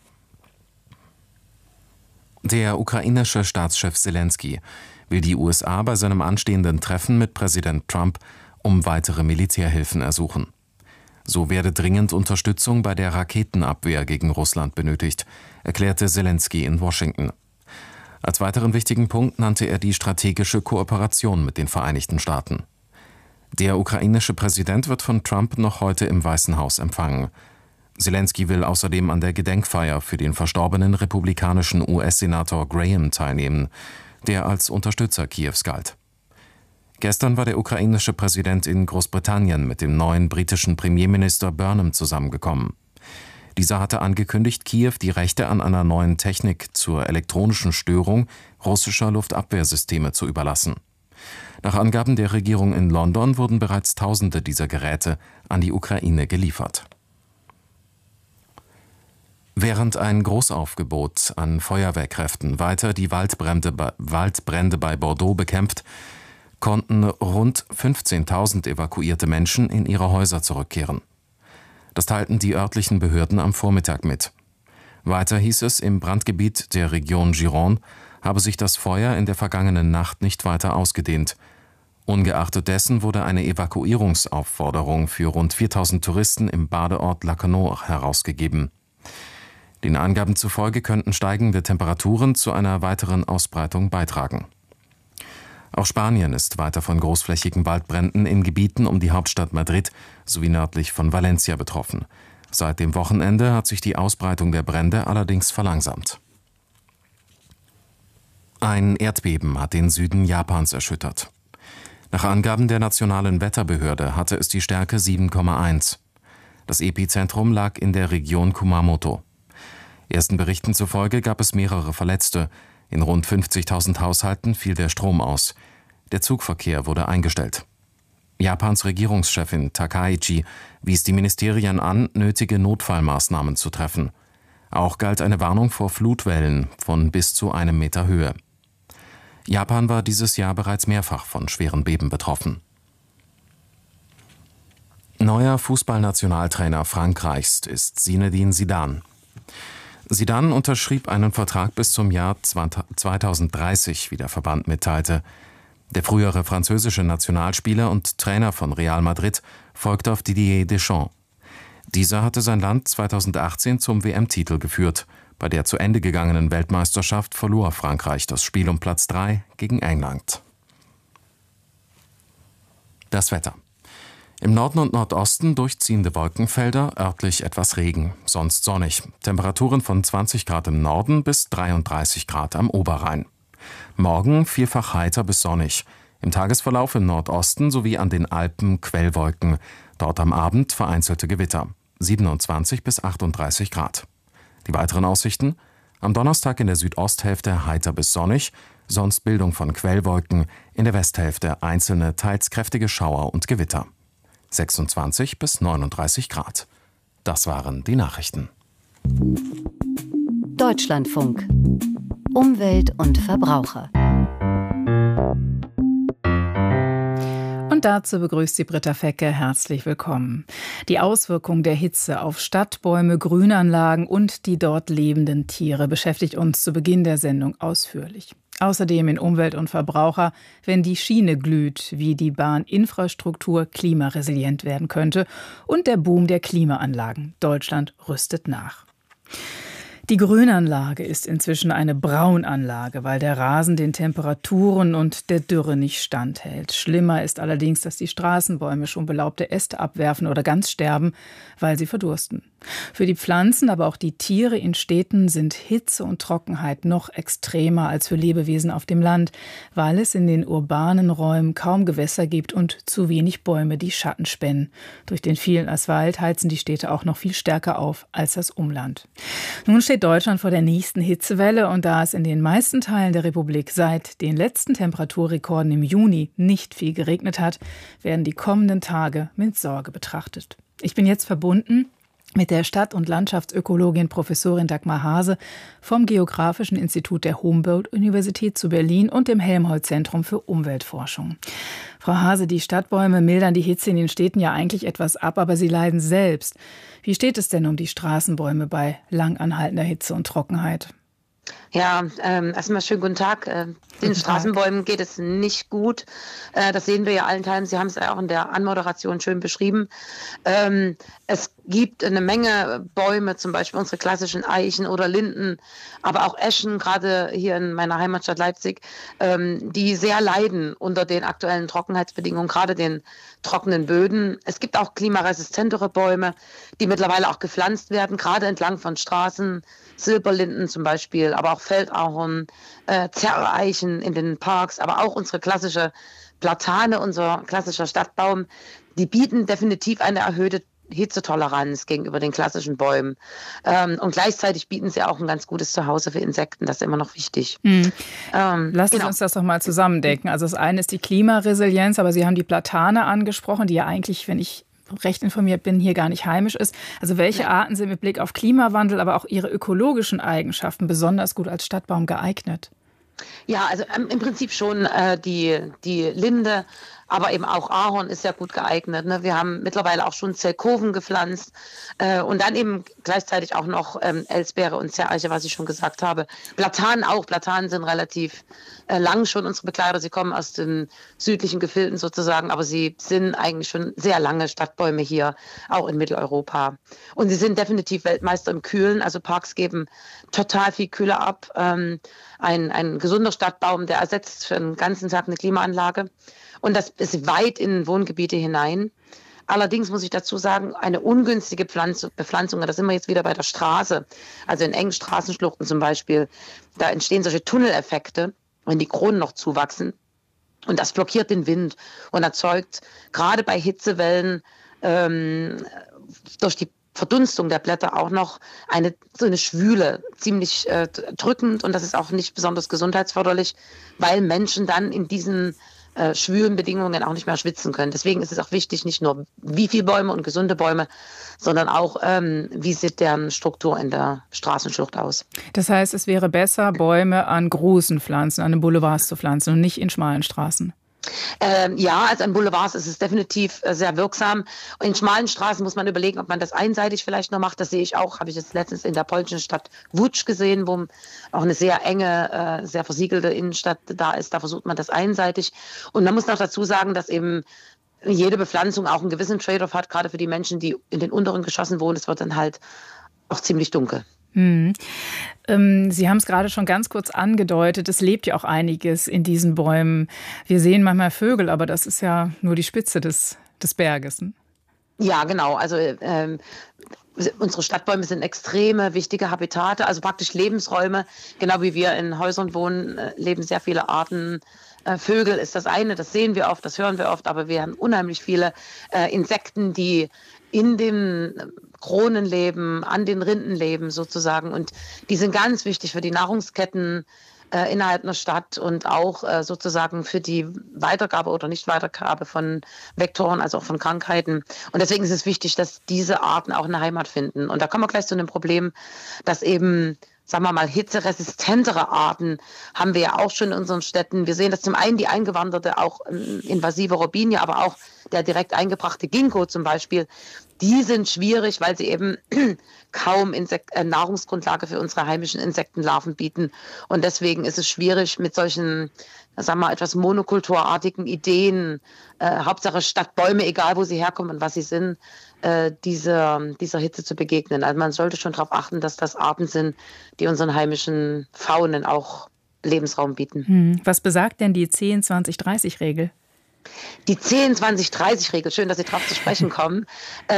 Der ukrainische Staatschef Selenskyj will die USA bei seinem anstehenden Treffen mit Präsident Trump um weitere Militärhilfen ersuchen. So werde dringend Unterstützung bei der Raketenabwehr gegen Russland benötigt, erklärte Selenskyj in Washington. Als weiteren wichtigen Punkt nannte er die strategische Kooperation mit den Vereinigten Staaten. Der ukrainische Präsident wird von Trump noch heute im Weißen Haus empfangen. Selenskyj will außerdem an der Gedenkfeier für den verstorbenen republikanischen US-Senator Graham teilnehmen, der als Unterstützer Kiews galt. Gestern war der ukrainische Präsident in Großbritannien mit dem neuen britischen Premierminister Burnham zusammengekommen. Dieser hatte angekündigt, Kiew die Rechte an einer neuen Technik zur elektronischen Störung russischer Luftabwehrsysteme zu überlassen. Nach Angaben der Regierung in London wurden bereits Tausende dieser Geräte an die Ukraine geliefert. Während ein Großaufgebot an Feuerwehrkräften weiter die Waldbrände bei Bordeaux bekämpft, konnten rund 15.000 evakuierte Menschen in ihre Häuser zurückkehren. Das teilten die örtlichen Behörden am Vormittag mit. Weiter hieß es, im Brandgebiet der Region Gironde habe sich das Feuer in der vergangenen Nacht nicht weiter ausgedehnt. Ungeachtet dessen wurde eine Evakuierungsaufforderung für rund 4.000 Touristen im Badeort Lacanau herausgegeben. Den Angaben zufolge könnten steigende Temperaturen zu einer weiteren Ausbreitung beitragen. Auch Spanien ist weiter von großflächigen Waldbränden in Gebieten um die Hauptstadt Madrid sowie nördlich von Valencia betroffen. Seit dem Wochenende hat sich die Ausbreitung der Brände allerdings verlangsamt. Ein Erdbeben hat den Süden Japans erschüttert. Nach Angaben der Nationalen Wetterbehörde hatte es die Stärke 7,1. Das Epizentrum lag in der Region Kumamoto. Ersten Berichten zufolge gab es mehrere Verletzte. In rund 50.000 Haushalten fiel der Strom aus. Der Zugverkehr wurde eingestellt. Japans Regierungschefin Takaichi wies die Ministerien an, nötige Notfallmaßnahmen zu treffen. Auch galt eine Warnung vor Flutwellen von bis zu 1 Meter Höhe. Japan war dieses Jahr bereits mehrfach von schweren Beben betroffen. Neuer Fußballnationaltrainer Frankreichs ist Zinedine Zidane. Zidane unterschrieb einen Vertrag bis zum Jahr 2030, wie der Verband mitteilte. Der frühere französische Nationalspieler und Trainer von Real Madrid folgte auf Didier Deschamps. Dieser hatte sein Land 2018 zum WM-Titel geführt. Bei der zu Ende gegangenen Weltmeisterschaft verlor Frankreich das Spiel um Platz 3 gegen England. Das Wetter. Im Norden und Nordosten durchziehende Wolkenfelder, örtlich etwas Regen, sonst sonnig. Temperaturen von 20 Grad im Norden bis 33 Grad am Oberrhein. Morgen vielfach heiter bis sonnig. Im Tagesverlauf im Nordosten sowie an den Alpen Quellwolken. Dort am Abend vereinzelte Gewitter. 27 bis 38 Grad. Die weiteren Aussichten? Am Donnerstag in der Südosthälfte heiter bis sonnig, sonst Bildung von Quellwolken, in der Westhälfte einzelne, teils kräftige Schauer und Gewitter. 26 bis 39 Grad. Das waren die Nachrichten. Deutschlandfunk. Umwelt und Verbraucher. Und dazu begrüßt Sie Britta Fecke. Herzlich willkommen. Die Auswirkungen der Hitze auf Stadtbäume, Grünanlagen und die dort lebenden Tiere beschäftigt uns zu Beginn der Sendung ausführlich. Außerdem in Umwelt und Verbraucher, wenn die Schiene glüht, wie die Bahninfrastruktur klimaresilient werden könnte und der Boom der Klimaanlagen. Deutschland rüstet nach. Die Grünanlage ist inzwischen eine Braunanlage, weil der Rasen den Temperaturen und der Dürre nicht standhält. Schlimmer ist allerdings, dass die Straßenbäume schon belaubte Äste abwerfen oder ganz sterben, weil sie verdursten. Für die Pflanzen, aber auch die Tiere in Städten sind Hitze und Trockenheit noch extremer als für Lebewesen auf dem Land, weil es in den urbanen Räumen kaum Gewässer gibt und zu wenig Bäume, die Schatten spenden. Durch den vielen Asphalt heizen die Städte auch noch viel stärker auf als das Umland. Nun steht Deutschland vor der nächsten Hitzewelle und da es in den meisten Teilen der Republik seit den letzten Temperaturrekorden im Juni nicht viel geregnet hat, werden die kommenden Tage mit Sorge betrachtet. Ich bin jetzt verbunden mit der Stadt- und Landschaftsökologin Professorin Dagmar Hase vom Geografischen Institut der Humboldt-Universität zu Berlin und dem Helmholtz-Zentrum für Umweltforschung. Frau Hase, die Stadtbäume mildern die Hitze in den Städten ja eigentlich etwas ab, aber sie leiden selbst. Wie steht es denn um die Straßenbäume bei lang anhaltender Hitze und Trockenheit? Ja, erstmal schönen guten Tag. Den Straßenbäumen geht es nicht gut. Das sehen wir ja allenthalben. Sie haben es ja auch in der Anmoderation schön beschrieben. Es gibt eine Menge Bäume, zum Beispiel unsere klassischen Eichen oder Linden, aber auch Eschen, gerade hier in meiner Heimatstadt Leipzig, die sehr leiden unter den aktuellen Trockenheitsbedingungen, gerade den trockenen Böden. Es gibt auch klimaresistentere Bäume, die mittlerweile auch gepflanzt werden, gerade entlang von Straßen, Silberlinden zum Beispiel, aber auch Feldahorn, Zerreichen in den Parks, aber auch unsere klassische Platane, unser klassischer Stadtbaum, die bieten definitiv eine erhöhte Hitzetoleranz gegenüber den klassischen Bäumen. Und gleichzeitig bieten sie auch ein ganz gutes Zuhause für Insekten. Das ist immer noch wichtig. Lassen Sie uns das doch mal zusammendenken. Also das eine ist die Klimaresilienz, aber Sie haben die Platane angesprochen, die ja eigentlich, wenn ich recht informiert bin, hier gar nicht heimisch ist. Also welche Arten sind mit Blick auf Klimawandel, aber auch ihre ökologischen Eigenschaften besonders gut als Stadtbaum geeignet? Ja, also im Prinzip schon die Linde, aber eben auch Ahorn ist ja gut geeignet. Ne? Wir haben mittlerweile auch schon Zelkoven gepflanzt und dann eben gleichzeitig auch noch Elsbeere und Zerreiche, was ich schon gesagt habe. Platanen auch. Platanen sind relativ lang schon unsere Begleiter. Sie kommen aus den südlichen Gefilden sozusagen, aber sie sind eigentlich schon sehr lange Stadtbäume hier, auch in Mitteleuropa. Und sie sind definitiv Weltmeister im Kühlen. Also Parks geben total viel Kühle ab. Ein gesunder Stadtbaum, der ersetzt für den ganzen Tag eine Klimaanlage. Und das ist weit in Wohngebiete hinein. Allerdings muss ich dazu sagen, eine ungünstige Bepflanzung, da sind wir jetzt wieder bei der Straße, also in engen Straßenschluchten zum Beispiel, da entstehen solche Tunneleffekte, wenn die Kronen noch zuwachsen. Und das blockiert den Wind und erzeugt gerade bei Hitzewellen durch die Verdunstung der Blätter auch noch so eine Schwüle, ziemlich drückend, und das ist auch nicht besonders gesundheitsförderlich, weil Menschen dann in diesen schwülen Bedingungen auch nicht mehr schwitzen können. Deswegen ist es auch wichtig, nicht nur wie viele Bäume und gesunde Bäume, sondern auch wie sieht deren Struktur in der Straßenschlucht aus. Das heißt, es wäre besser, Bäume an großen Pflanzen, an den Boulevards zu pflanzen und nicht in schmalen Straßen. Ja, also an Boulevards ist es definitiv sehr wirksam. In schmalen Straßen muss man überlegen, ob man das einseitig vielleicht noch macht. Das sehe ich auch, habe ich jetzt letztens in der polnischen Stadt Łódź gesehen, wo auch eine sehr enge, sehr versiegelte Innenstadt da ist. Da versucht man das einseitig. Und man muss noch dazu sagen, dass eben jede Bepflanzung auch einen gewissen Trade-off hat, gerade für die Menschen, die in den unteren Geschossen wohnen. Es wird dann halt auch ziemlich dunkel. Sie haben es gerade schon ganz kurz angedeutet, es lebt ja auch einiges in diesen Bäumen. Wir sehen manchmal Vögel, aber das ist ja nur die Spitze des Berges. Ne? Ja, genau. Also unsere Stadtbäume sind extreme wichtige Habitate, also praktisch Lebensräume. Genau wie wir in Häusern wohnen, leben sehr viele Arten. Vögel ist das eine, das sehen wir oft, das hören wir oft, aber wir haben unheimlich viele Insekten, die in den Kronen leben, an den Rinden leben sozusagen. Und die sind ganz wichtig für die Nahrungsketten innerhalb einer Stadt und auch sozusagen für die Weitergabe oder Nichtweitergabe von Vektoren, also auch von Krankheiten. Und deswegen ist es wichtig, dass diese Arten auch eine Heimat finden. Und da kommen wir gleich zu einem Problem, dass eben, sagen wir mal, hitzeresistentere Arten haben wir ja auch schon in unseren Städten. Wir sehen, dass zum einen die eingewanderte, auch invasive Robinie, aber auch der direkt eingebrachte Ginkgo zum Beispiel, die sind schwierig, weil sie eben kaum Nahrungsgrundlage für unsere heimischen Insektenlarven bieten. Und deswegen ist es schwierig, mit solchen, sagen wir mal, etwas monokulturartigen Ideen, Hauptsache Stadtbäume, egal wo sie herkommen und was sie sind, dieser Hitze zu begegnen. Also man sollte schon darauf achten, dass das Arten sind, die unseren heimischen Faunen auch Lebensraum bieten. Was besagt denn die 10-20-30-Regel? Die 10-20-30-Regel, schön, dass Sie darauf zu sprechen kommen.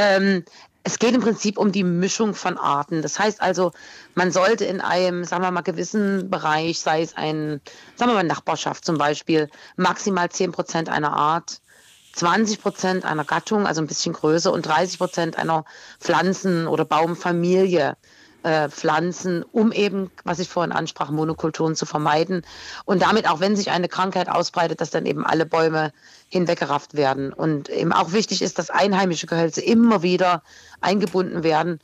Es geht im Prinzip um die Mischung von Arten. Das heißt also, man sollte in einem, sagen wir mal, gewissen Bereich, sei es sagen wir mal, Nachbarschaft zum Beispiel, maximal 10% einer Art, 20% einer Gattung, also ein bisschen größer, und 30% einer Pflanzen- oder Baumfamilie Pflanzen, um eben, was ich vorhin ansprach, Monokulturen zu vermeiden und damit auch, wenn sich eine Krankheit ausbreitet, dass dann eben alle Bäume hinweggerafft werden. Und eben auch wichtig ist, dass einheimische Gehölze immer wieder eingebunden werden.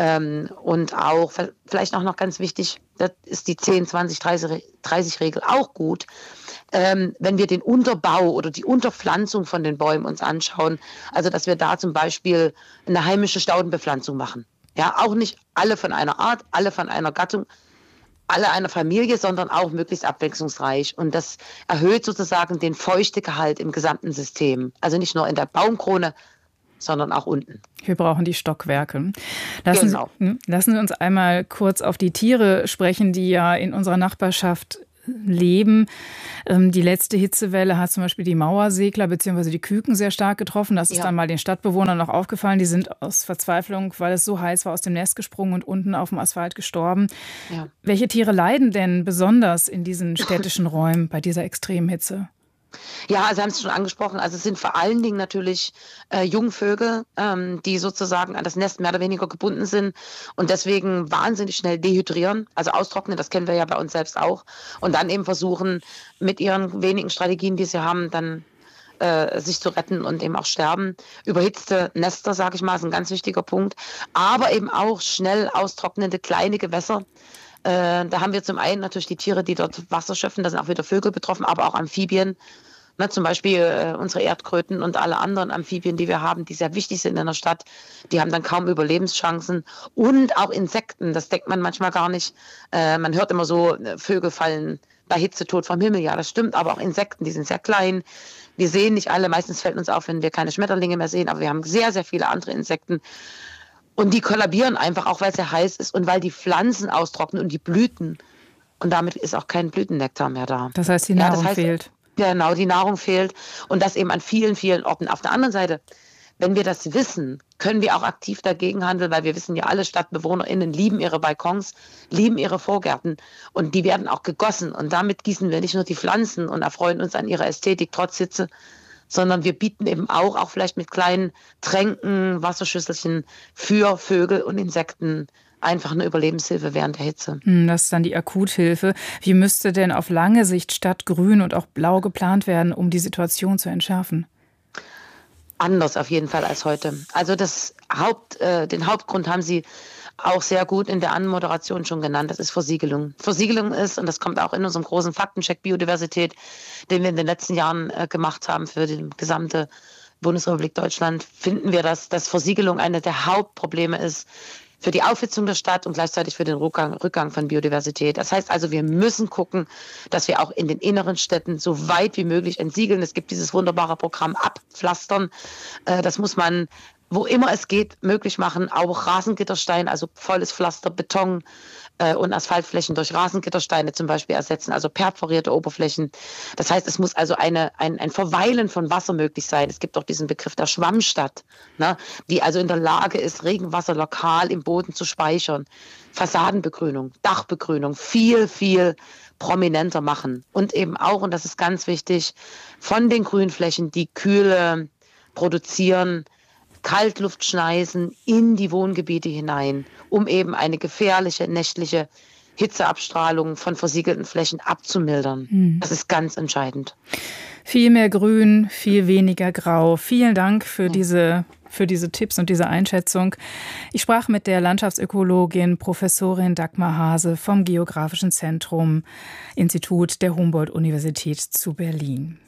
Und auch, vielleicht auch noch ganz wichtig, das ist die 10-20-30-Regel auch gut, wenn wir den Unterbau oder die Unterpflanzung von den Bäumen uns anschauen, also dass wir da zum Beispiel eine heimische Staudenbepflanzung machen. Ja, auch nicht alle von einer Art, alle von einer Gattung, alle einer Familie, sondern auch möglichst abwechslungsreich. Und das erhöht sozusagen den Feuchtegehalt im gesamten System. Also nicht nur in der Baumkrone, sondern auch unten. Wir brauchen die Stockwerke. Lassen Sie uns einmal kurz auf die Tiere sprechen, die ja in unserer Nachbarschaft leben. Die letzte Hitzewelle hat zum Beispiel die Mauersegler bzw. die Küken sehr stark getroffen. Das ist dann mal den Stadtbewohnern noch aufgefallen. Die sind aus Verzweiflung, weil es so heiß war, aus dem Nest gesprungen und unten auf dem Asphalt gestorben. Ja. Welche Tiere leiden denn besonders in diesen städtischen Räumen bei dieser extremen Hitze? Ja, also haben Sie schon angesprochen, also es sind vor allen Dingen natürlich Jungvögel, die sozusagen an das Nest mehr oder weniger gebunden sind und deswegen wahnsinnig schnell dehydrieren, also austrocknen, das kennen wir ja bei uns selbst auch und dann eben versuchen, mit ihren wenigen Strategien, die sie haben, dann sich zu retten und eben auch sterben. Überhitzte Nester, sage ich mal, ist ein ganz wichtiger Punkt, aber eben auch schnell austrocknende kleine Gewässer. Da haben wir zum einen natürlich die Tiere, die dort Wasser schöpfen, da sind auch wieder Vögel betroffen, aber auch Amphibien. Ne, zum Beispiel unsere Erdkröten und alle anderen Amphibien, die wir haben, die sehr wichtig sind in der Stadt, die haben dann kaum Überlebenschancen. Und auch Insekten, das denkt man manchmal gar nicht. Man hört immer so, Vögel fallen bei Hitze tot vom Himmel. Ja, das stimmt, aber auch Insekten, die sind sehr klein. Wir sehen nicht alle, meistens fällt uns auf, wenn wir keine Schmetterlinge mehr sehen, aber wir haben sehr, sehr viele andere Insekten. Und die kollabieren einfach, auch weil es sehr heiß ist und weil die Pflanzen austrocknen und die Blüten. Und damit ist auch kein Blütennektar mehr da. Das heißt, die Nahrung fehlt. Genau, die Nahrung fehlt. Und das eben an vielen, vielen Orten. Auf der anderen Seite, wenn wir das wissen, können wir auch aktiv dagegen handeln, weil wir wissen ja, alle StadtbewohnerInnen lieben ihre Balkons, lieben ihre Vorgärten. Und die werden auch gegossen. Und damit gießen wir nicht nur die Pflanzen und erfreuen uns an ihrer Ästhetik trotz Hitze, sondern wir bieten eben auch vielleicht mit kleinen Tränken, Wasserschüsselchen für Vögel und Insekten einfach eine Überlebenshilfe während der Hitze. Das ist dann die Akuthilfe. Wie müsste denn auf lange Sicht Stadtgrün und auch Blau geplant werden, um die Situation zu entschärfen? Anders auf jeden Fall als heute. Also den Hauptgrund haben Sie auch sehr gut in der Anmoderation schon genannt, das ist Versiegelung. Versiegelung ist, und das kommt auch in unserem großen Faktencheck Biodiversität, den wir in den letzten Jahren gemacht haben für die gesamte Bundesrepublik Deutschland, finden wir, dass Versiegelung eine der Hauptprobleme ist für die Aufhitzung der Stadt und gleichzeitig für den Rückgang von Biodiversität. Das heißt also, wir müssen gucken, dass wir auch in den inneren Städten so weit wie möglich entsiegeln. Es gibt dieses wunderbare Programm Abpflastern. Das muss man, wo immer es geht, möglich machen. Auch Rasengitterstein, also volles Pflaster, Beton und Asphaltflächen durch Rasengittersteine zum Beispiel ersetzen, also perforierte Oberflächen. Das heißt, es muss also ein Verweilen von Wasser möglich sein. Es gibt auch diesen Begriff der Schwammstadt, ne, die also in der Lage ist, Regenwasser lokal im Boden zu speichern. Fassadenbegrünung, Dachbegrünung, viel, viel prominenter machen. Und eben auch, und das ist ganz wichtig, von den Grünflächen, die Kühle produzieren, Kaltluftschneisen in die Wohngebiete hinein, um eben eine gefährliche nächtliche Hitzeabstrahlung von versiegelten Flächen abzumildern. Das ist ganz entscheidend. Viel mehr Grün, viel weniger Grau. Vielen Dank für diese Tipps und diese Einschätzung. Ich sprach mit der Landschaftsökologin Professorin Dagmar Haase vom Geografischen Zentrum Institut der Humboldt-Universität zu Berlin.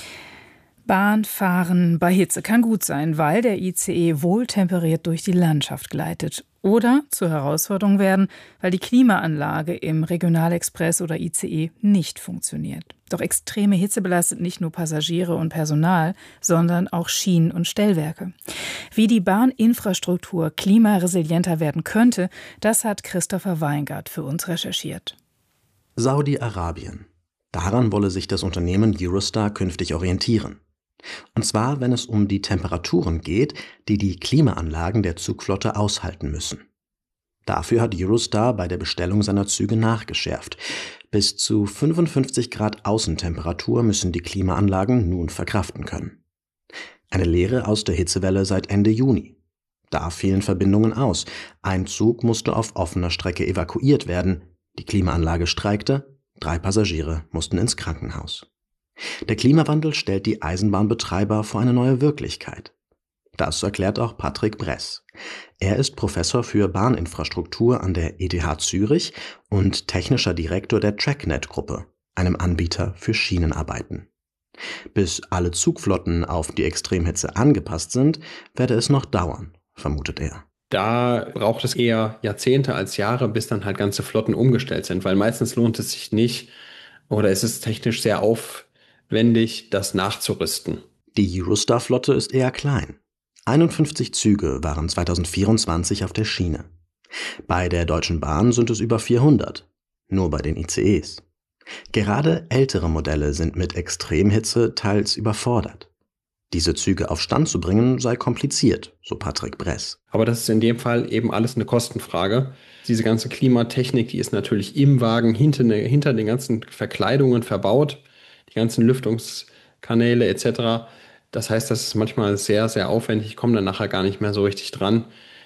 Bahnfahren bei Hitze kann gut sein, weil der ICE wohltemperiert durch die Landschaft gleitet. Oder zur Herausforderung werden, weil die Klimaanlage im Regionalexpress oder ICE nicht funktioniert. Doch extreme Hitze belastet nicht nur Passagiere und Personal, sondern auch Schienen und Stellwerke. Wie die Bahninfrastruktur klimaresilienter werden könnte, das hat Christopher Weingart für uns recherchiert. Saudi-Arabien. Daran wolle sich das Unternehmen Eurostar künftig orientieren. Und zwar, wenn es um die Temperaturen geht, die die Klimaanlagen der Zugflotte aushalten müssen. Dafür hat Eurostar bei der Bestellung seiner Züge nachgeschärft. Bis zu 55 Grad Außentemperatur müssen die Klimaanlagen nun verkraften können. Eine Lehre aus der Hitzewelle seit Ende Juni. Da fielen Verbindungen aus. Ein Zug musste auf offener Strecke evakuiert werden. Die Klimaanlage streikte. 3 Passagiere mussten ins Krankenhaus. Der Klimawandel stellt die Eisenbahnbetreiber vor eine neue Wirklichkeit. Das erklärt auch Patrick Bress. Er ist Professor für Bahninfrastruktur an der ETH Zürich und technischer Direktor der TrackNet-Gruppe, einem Anbieter für Schienenarbeiten. Bis alle Zugflotten auf die Extremhitze angepasst sind, werde es noch dauern, vermutet er. Da braucht es eher Jahrzehnte als Jahre, bis dann halt ganze Flotten umgestellt sind, weil meistens lohnt es sich nicht oder es ist technisch sehr aufwendig, das nachzurüsten. Die Eurostar-Flotte ist eher klein. 51 Züge waren 2024 auf der Schiene. Bei der Deutschen Bahn sind es über 400, nur bei den ICEs. Gerade ältere Modelle sind mit Extremhitze teils überfordert. Diese Züge auf Stand zu bringen, sei kompliziert, so Patrick Bress. Aber das ist in dem Fall eben alles eine Kostenfrage. Diese ganze Klimatechnik, die ist natürlich im Wagen hinter den ganzen Verkleidungen verbaut, die ganzen Lüftungskanäle etc. Das heißt, das ist manchmal sehr, sehr aufwendig. Ich komme dann nachher gar nicht mehr so richtig dran.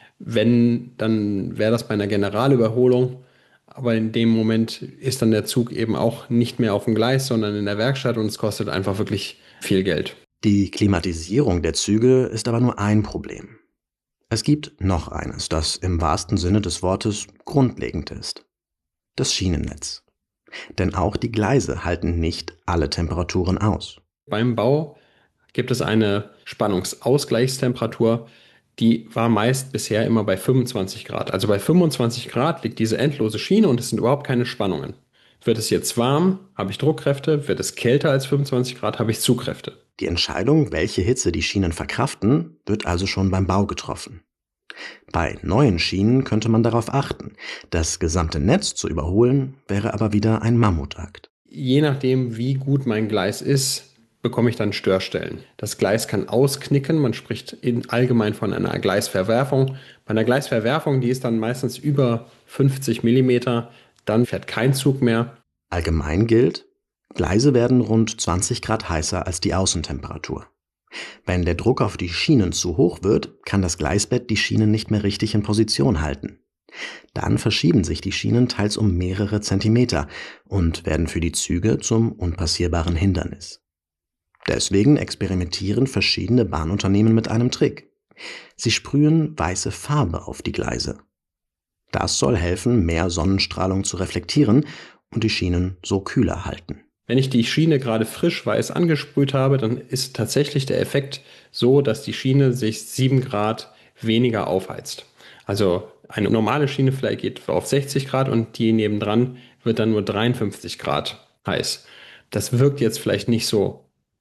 Wenn, dann wäre das bei einer Generalüberholung. Aber in dem Moment ist dann der Zug eben auch nicht mehr auf dem Gleis, sondern in der Werkstatt und es kostet einfach wirklich viel Geld. Die Klimatisierung der Züge ist aber nur ein Problem. Es gibt noch eines, das im wahrsten Sinne des Wortes grundlegend ist. Das Schienennetz. Denn auch die Gleise halten nicht alle Temperaturen aus. Beim Bau gibt es eine Spannungsausgleichstemperatur, die war meist bisher immer bei 25 Grad. Also bei 25 Grad liegt diese endlose Schiene und es sind überhaupt keine Spannungen. Wird es jetzt warm, habe ich Druckkräfte. Wird es kälter als 25 Grad, habe ich Zugkräfte. Die Entscheidung, welche Hitze die Schienen verkraften, wird also schon beim Bau getroffen. Bei neuen Schienen könnte man darauf achten. Das gesamte Netz zu überholen, wäre aber wieder ein Mammutakt. Je nachdem, wie gut mein Gleis ist, bekomme ich dann Störstellen. Das Gleis kann ausknicken, man spricht allgemein von einer Gleisverwerfung. Bei einer Gleisverwerfung, die ist dann meistens über 50 mm, dann fährt kein Zug mehr. Allgemein gilt, Gleise werden rund 20 Grad heißer als die Außentemperatur. Wenn der Druck auf die Schienen zu hoch wird, kann das Gleisbett die Schienen nicht mehr richtig in Position halten. Dann verschieben sich die Schienen teils um mehrere Zentimeter und werden für die Züge zum unpassierbaren Hindernis. Deswegen experimentieren verschiedene Bahnunternehmen mit einem Trick. Sie sprühen weiße Farbe auf die Gleise. Das soll helfen, mehr Sonnenstrahlung zu reflektieren und die Schienen so kühler halten. Wenn ich die Schiene gerade frisch weiß angesprüht habe, dann ist tatsächlich der Effekt so, dass die Schiene sich 7 Grad weniger aufheizt. Also eine normale Schiene vielleicht geht auf 60 Grad und die nebendran wird dann nur 53 Grad heiß. Das wirkt jetzt vielleicht nicht so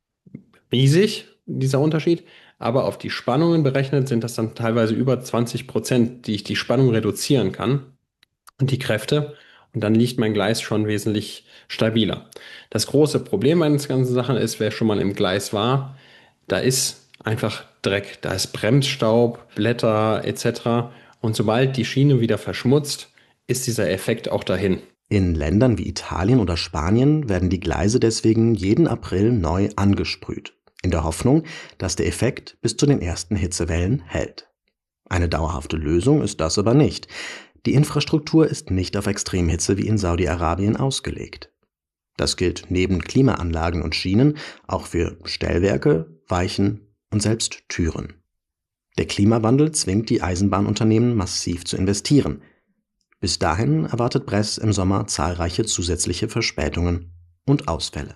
riesig, dieser Unterschied, aber auf die Spannungen berechnet sind das dann teilweise über 20%, die ich die Spannung reduzieren kann und die Kräfte. Und dann liegt mein Gleis schon wesentlich stabiler. Das große Problem bei den ganzen Sachen ist, wer schon mal im Gleis war, da ist einfach Dreck, da ist Bremsstaub, Blätter etc. Und sobald die Schiene wieder verschmutzt, ist dieser Effekt auch dahin. In Ländern wie Italien oder Spanien werden die Gleise deswegen jeden April neu angesprüht, in der Hoffnung, dass der Effekt bis zu den ersten Hitzewellen hält. Eine dauerhafte Lösung ist das aber nicht. Die Infrastruktur ist nicht auf Extremhitze wie in Saudi-Arabien ausgelegt. Das gilt neben Klimaanlagen und Schienen auch für Stellwerke, Weichen und selbst Türen. Der Klimawandel zwingt die Eisenbahnunternehmen massiv zu investieren. Bis dahin erwartet Bress im Sommer zahlreiche zusätzliche Verspätungen und Ausfälle.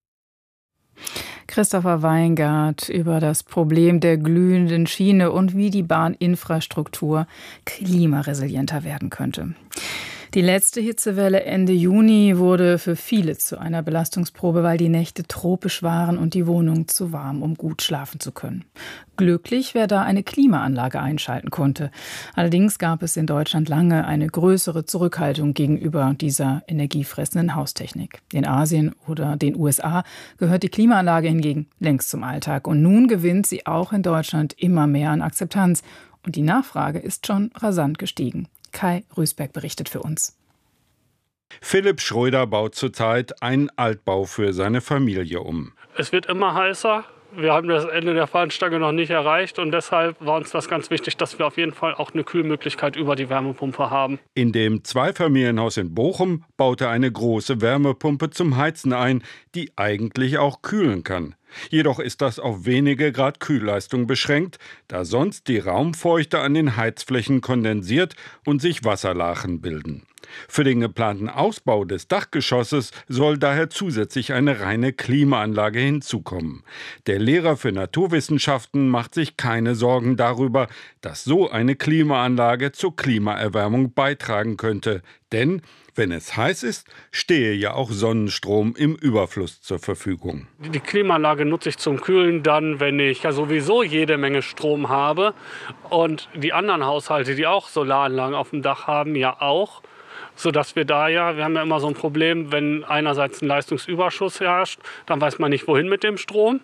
Christopher Weingart über das Problem der glühenden Schiene und wie die Bahninfrastruktur klimaresilienter werden könnte. Die letzte Hitzewelle Ende Juni wurde für viele zu einer Belastungsprobe, weil die Nächte tropisch waren und die Wohnung zu warm, um gut schlafen zu können. Glücklich, wer da eine Klimaanlage einschalten konnte. Allerdings gab es in Deutschland lange eine größere Zurückhaltung gegenüber dieser energiefressenden Haustechnik. In Asien oder den USA gehört die Klimaanlage hingegen längst zum Alltag. Und nun gewinnt sie auch in Deutschland immer mehr an Akzeptanz. Und die Nachfrage ist schon rasant gestiegen. Kai Rüßberg berichtet für uns. Philipp Schröder baut zurzeit einen Altbau für seine Familie um. Es wird immer heißer. Wir haben das Ende der Fahnenstange noch nicht erreicht und deshalb war uns das ganz wichtig, dass wir auf jeden Fall auch eine Kühlmöglichkeit über die Wärmepumpe haben. In dem Zweifamilienhaus in Bochum baute eine große Wärmepumpe zum Heizen ein, die eigentlich auch kühlen kann. Jedoch ist das auf wenige Grad Kühlleistung beschränkt, da sonst die Raumfeuchte an den Heizflächen kondensiert und sich Wasserlachen bilden. Für den geplanten Ausbau des Dachgeschosses soll daher zusätzlich eine reine Klimaanlage hinzukommen. Der Lehrer für Naturwissenschaften macht sich keine Sorgen darüber, dass so eine Klimaanlage zur Klimaerwärmung beitragen könnte. Denn wenn es heiß ist, stehe ja auch Sonnenstrom im Überfluss zur Verfügung. Die Klimaanlage nutze ich zum Kühlen dann, wenn ich ja sowieso jede Menge Strom habe und die anderen Haushalte, die auch Solaranlagen auf dem Dach haben, ja auch. Sodass wir haben ja immer so ein Problem, wenn einerseits ein Leistungsüberschuss herrscht, dann weiß man nicht, wohin mit dem Strom.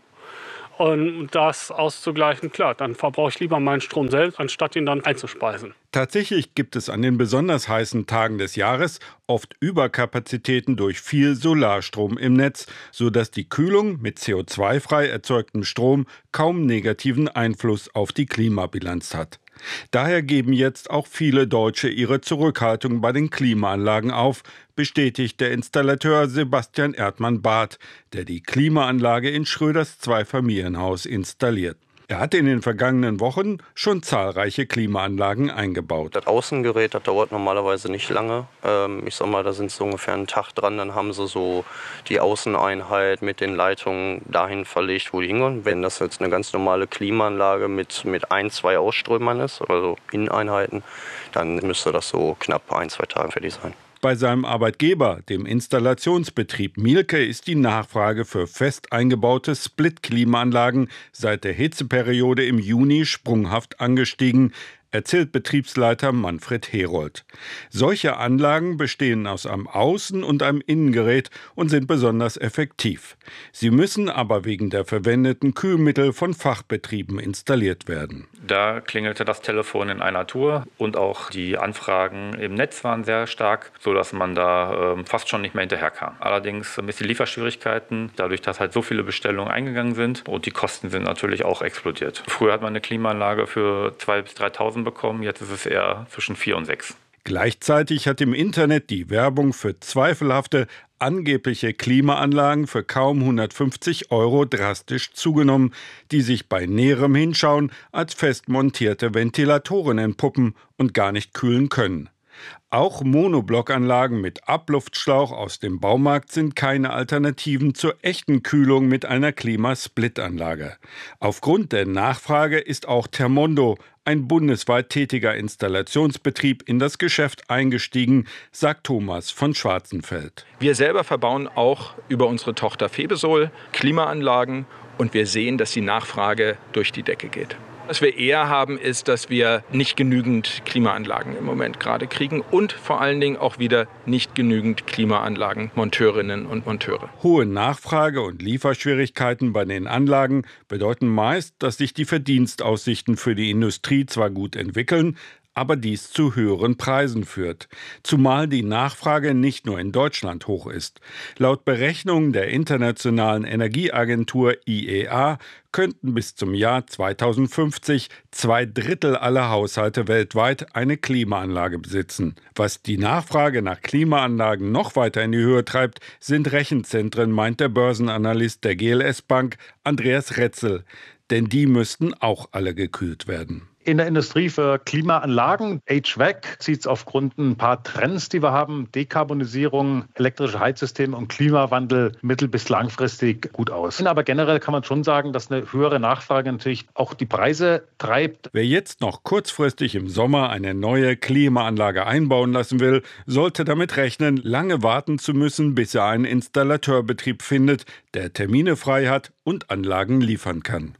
Und das auszugleichen, klar, dann verbrauche ich lieber meinen Strom selbst, anstatt ihn dann einzuspeisen. Tatsächlich gibt es an den besonders heißen Tagen des Jahres oft Überkapazitäten durch viel Solarstrom im Netz, sodass die Kühlung mit CO2-frei erzeugtem Strom kaum negativen Einfluss auf die Klimabilanz hat. Daher geben jetzt auch viele Deutsche ihre Zurückhaltung bei den Klimaanlagen auf, bestätigt der Installateur Sebastian Erdmann-Barth, der die Klimaanlage in Schröders Zweifamilienhaus installiert. Er hat in den vergangenen Wochen schon zahlreiche Klimaanlagen eingebaut. Das Außengerät, das dauert normalerweise nicht lange. Ich sag mal, da sind sie ungefähr einen Tag dran. Dann haben sie so die Außeneinheit mit den Leitungen dahin verlegt, wo die hingehen. Wenn das jetzt eine ganz normale Klimaanlage mit 1-2 Ausströmern ist, also Inneneinheiten, dann müsste das so knapp 1-2 Tage fertig sein. Bei seinem Arbeitgeber, dem Installationsbetrieb Mielke, ist die Nachfrage für fest eingebaute Split-Klimaanlagen seit der Hitzeperiode im Juni sprunghaft angestiegen, erzählt Betriebsleiter Manfred Herold. Solche Anlagen bestehen aus einem Außen- und einem Innengerät und sind besonders effektiv. Sie müssen aber wegen der verwendeten Kühlmittel von Fachbetrieben installiert werden. Da klingelte das Telefon in einer Tour und auch die Anfragen im Netz waren sehr stark, sodass man da fast schon nicht mehr hinterherkam. Allerdings ein bisschen Lieferschwierigkeiten, dadurch, dass halt so viele Bestellungen eingegangen sind und die Kosten sind natürlich auch explodiert. Früher hat man eine Klimaanlage für 2.000 bis 3.000 bekommen, jetzt ist es eher zwischen 4.000 und 6.000. Gleichzeitig hat im Internet die Werbung für zweifelhafte, angebliche Klimaanlagen für kaum 150 € drastisch zugenommen, die sich bei näherem Hinschauen als fest montierte Ventilatoren entpuppen und gar nicht kühlen können. Auch Monoblockanlagen mit Abluftschlauch aus dem Baumarkt sind keine Alternativen zur echten Kühlung mit einer Klimasplitanlage. Aufgrund der Nachfrage ist auch Thermondo, ein bundesweit tätiger Installationsbetrieb, in das Geschäft eingestiegen, sagt Thomas von Schwarzenfeld. Wir selber verbauen auch über unsere Tochter Febesol Klimaanlagen und wir sehen, dass die Nachfrage durch die Decke geht. Was wir eher haben, ist, dass wir nicht genügend Klimaanlagen im Moment gerade kriegen und vor allen Dingen auch wieder nicht genügend Klimaanlagenmonteurinnen und Monteure. Hohe Nachfrage und Lieferschwierigkeiten bei den Anlagen bedeuten meist, dass sich die Verdienstaussichten für die Industrie zwar gut entwickeln, aber dies zu höheren Preisen führt. Zumal die Nachfrage nicht nur in Deutschland hoch ist. Laut Berechnungen der Internationalen Energieagentur IEA könnten bis zum Jahr 2050 2/3 aller Haushalte weltweit eine Klimaanlage besitzen. Was die Nachfrage nach Klimaanlagen noch weiter in die Höhe treibt, sind Rechenzentren, meint der Börsenanalyst der GLS Bank Andreas Retzel. Denn die müssten auch alle gekühlt werden. In der Industrie für Klimaanlagen, HVAC, sieht es aufgrund ein paar Trends, die wir haben, Dekarbonisierung, elektrische Heizsysteme und Klimawandel mittel- bis langfristig gut aus. Aber generell kann man schon sagen, dass eine höhere Nachfrage natürlich auch die Preise treibt. Wer jetzt noch kurzfristig im Sommer eine neue Klimaanlage einbauen lassen will, sollte damit rechnen, lange warten zu müssen, bis er einen Installateurbetrieb findet, der Termine frei hat und Anlagen liefern kann.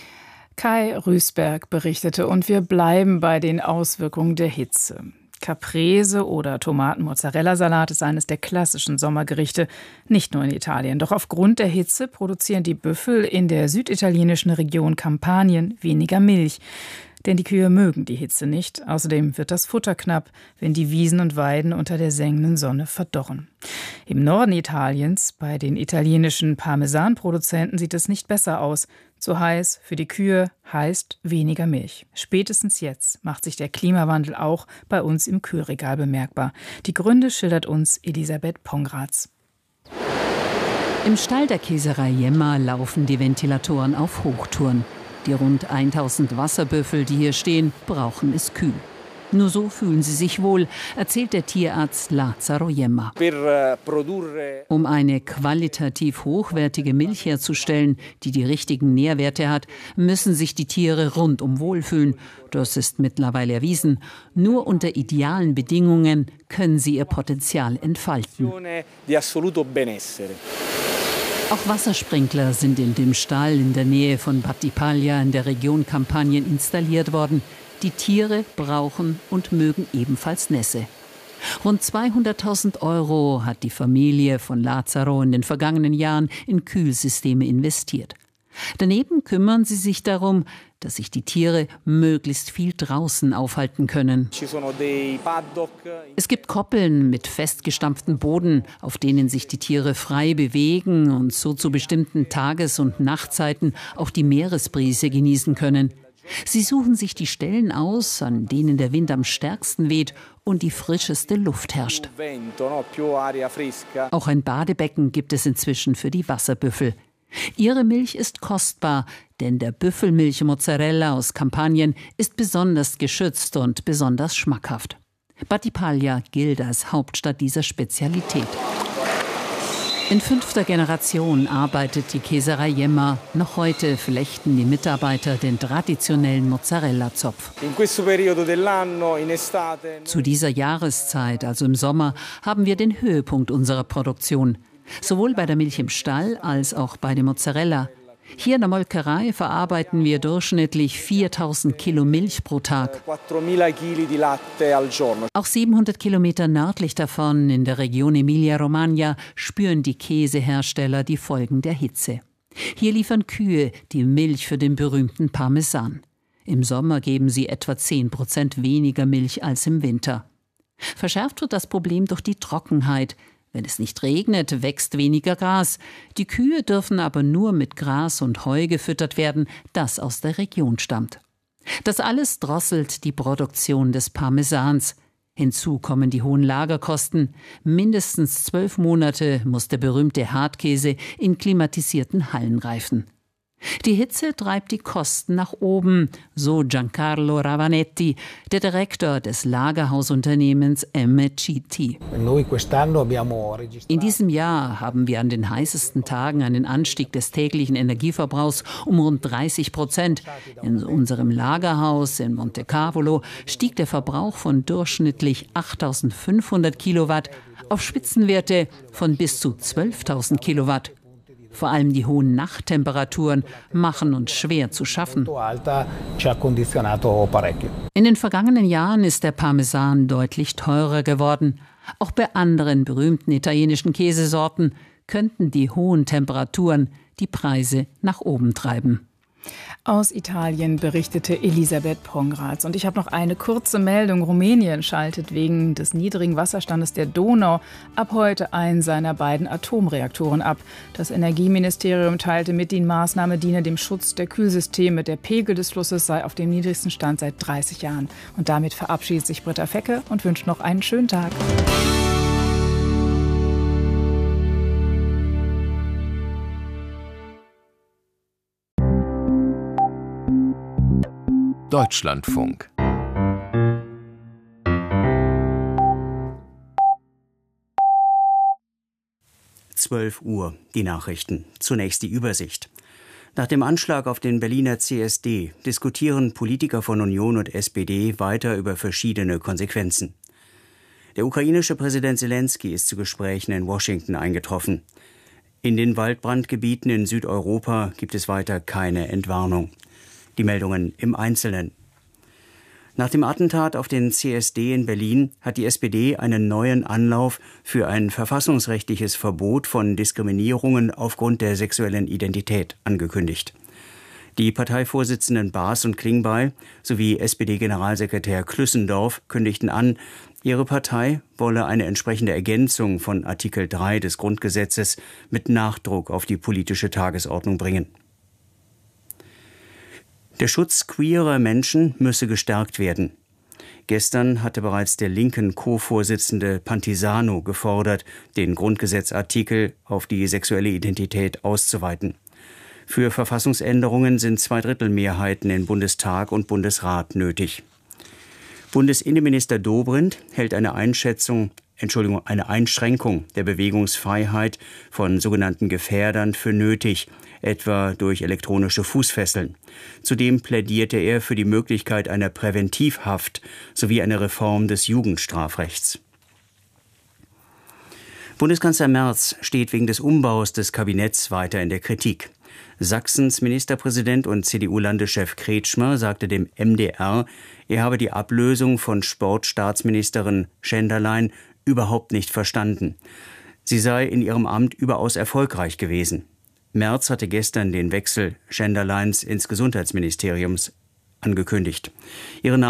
Kai Rüßberg berichtete und wir bleiben bei den Auswirkungen der Hitze. Caprese oder Tomaten-Mozzarella-Salat ist eines der klassischen Sommergerichte, nicht nur in Italien. Doch aufgrund der Hitze produzieren die Büffel in der süditalienischen Region Kampanien weniger Milch. Denn die Kühe mögen die Hitze nicht. Außerdem wird das Futter knapp, wenn die Wiesen und Weiden unter der sengenden Sonne verdorren. Im Norden Italiens, bei den italienischen Parmesanproduzenten, sieht es nicht besser aus. Zu heiß für die Kühe heißt weniger Milch. Spätestens jetzt macht sich der Klimawandel auch bei uns im Kühlregal bemerkbar. Die Gründe schildert uns Elisabeth Pongratz. Im Stall der Käserei Jemma laufen die Ventilatoren auf Hochtouren. Die rund 1000 Wasserbüffel, die hier stehen, brauchen es kühl. Nur so fühlen sie sich wohl, erzählt der Tierarzt Lazzaro Jemma. Um eine qualitativ hochwertige Milch herzustellen, die die richtigen Nährwerte hat, müssen sich die Tiere rundum wohlfühlen. Das ist mittlerweile erwiesen. Nur unter idealen Bedingungen können sie ihr Potenzial entfalten. Auch Wassersprinkler sind in dem Stall in der Nähe von Battipaglia in der Region Kampanien installiert worden. Die Tiere brauchen und mögen ebenfalls Nässe. Rund 200.000 € hat die Familie von Lazzaro in den vergangenen Jahren in Kühlsysteme investiert. Daneben kümmern sie sich darum, dass sich die Tiere möglichst viel draußen aufhalten können. Es gibt Koppeln mit festgestampftem Boden, auf denen sich die Tiere frei bewegen und so zu bestimmten Tages- und Nachtzeiten auch die Meeresbrise genießen können. Sie suchen sich die Stellen aus, an denen der Wind am stärksten weht und die frischeste Luft herrscht. Auch ein Badebecken gibt es inzwischen für die Wasserbüffel. Ihre Milch ist kostbar, denn der Büffelmilch-Mozzarella aus Kampanien ist besonders geschützt und besonders schmackhaft. Battipaglia gilt als Hauptstadt dieser Spezialität. In 5. Generation arbeitet die Käserei Jemma. Noch heute flechten die Mitarbeiter den traditionellen Mozzarella-Zopf. Zu dieser Jahreszeit, also im Sommer, haben wir den Höhepunkt unserer Produktion. Sowohl bei der Milch im Stall als auch bei dem Mozzarella. Hier in der Molkerei verarbeiten wir durchschnittlich 4.000 Kilo Milch pro Tag. Auch 700 Kilometer nördlich davon, in der Region Emilia-Romagna, spüren die Käsehersteller die Folgen der Hitze. Hier liefern Kühe die Milch für den berühmten Parmesan. Im Sommer geben sie etwa 10% weniger Milch als im Winter. Verschärft wird das Problem durch die Trockenheit. Wenn es nicht regnet, wächst weniger Gras. Die Kühe dürfen aber nur mit Gras und Heu gefüttert werden, das aus der Region stammt. Das alles drosselt die Produktion des Parmesans. Hinzu kommen die hohen Lagerkosten. Mindestens 12 Monate muss der berühmte Hartkäse in klimatisierten Hallen reifen. Die Hitze treibt die Kosten nach oben, so Giancarlo Ravanetti, der Direktor des Lagerhausunternehmens MCT. In diesem Jahr haben wir an den heißesten Tagen einen Anstieg des täglichen Energieverbrauchs um rund 30%. In unserem Lagerhaus in Monte Cavolo stieg der Verbrauch von durchschnittlich 8.500 Kilowatt auf Spitzenwerte von bis zu 12.000 Kilowatt. Vor allem die hohen Nachttemperaturen machen uns schwer zu schaffen. In den vergangenen Jahren ist der Parmesan deutlich teurer geworden. Auch bei anderen berühmten italienischen Käsesorten könnten die hohen Temperaturen die Preise nach oben treiben. Aus Italien berichtete Elisabeth Pongratz. Und ich habe noch eine kurze Meldung. Rumänien schaltet wegen des niedrigen Wasserstandes der Donau ab heute einen seiner beiden Atomreaktoren ab. Das Energieministerium teilte mit, die Maßnahme diene dem Schutz der Kühlsysteme. Der Pegel des Flusses sei auf dem niedrigsten Stand seit 30 Jahren. Und damit verabschiedet sich Britta Fecke und wünscht noch einen schönen Tag. Deutschlandfunk. Uhr, die Nachrichten. Zunächst die Übersicht. Nach dem Anschlag auf den Berliner CSD diskutieren Politiker von Union und SPD weiter über verschiedene Konsequenzen. Der ukrainische Präsident Selenskyj ist zu Gesprächen in Washington eingetroffen. In den Waldbrandgebieten in Südeuropa gibt es weiter keine Entwarnung. Die Meldungen im Einzelnen. Nach dem Attentat auf den CSD in Berlin hat die SPD einen neuen Anlauf für ein verfassungsrechtliches Verbot von Diskriminierungen aufgrund der sexuellen Identität angekündigt. Die Parteivorsitzenden Baas und Klingbeil sowie SPD-Generalsekretär Klüssendorf kündigten an, ihre Partei wolle eine entsprechende Ergänzung von Artikel 3 des Grundgesetzes mit Nachdruck auf die politische Tagesordnung bringen. Der Schutz queerer Menschen müsse gestärkt werden. Gestern hatte bereits der linken Co-Vorsitzende Pantisano gefordert, den Grundgesetzartikel auf die sexuelle Identität auszuweiten. Für Verfassungsänderungen sind 2/3 in Bundestag und Bundesrat nötig. Bundesinnenminister Dobrindt hält eine Einschränkung der Bewegungsfreiheit von sogenannten Gefährdern für nötig, etwa durch elektronische Fußfesseln. Zudem plädierte er für die Möglichkeit einer Präventivhaft sowie eine Reform des Jugendstrafrechts. Bundeskanzler Merz steht wegen des Umbaus des Kabinetts weiter in der Kritik. Sachsens Ministerpräsident und CDU-Landeschef Kretschmer sagte dem MDR, er habe die Ablösung von Sportstaatsministerin Schenderlein überhaupt nicht verstanden. Sie sei in ihrem Amt überaus erfolgreich gewesen. Merz hatte gestern den Wechsel Schenderleins ins Gesundheitsministerium angekündigt. Ihre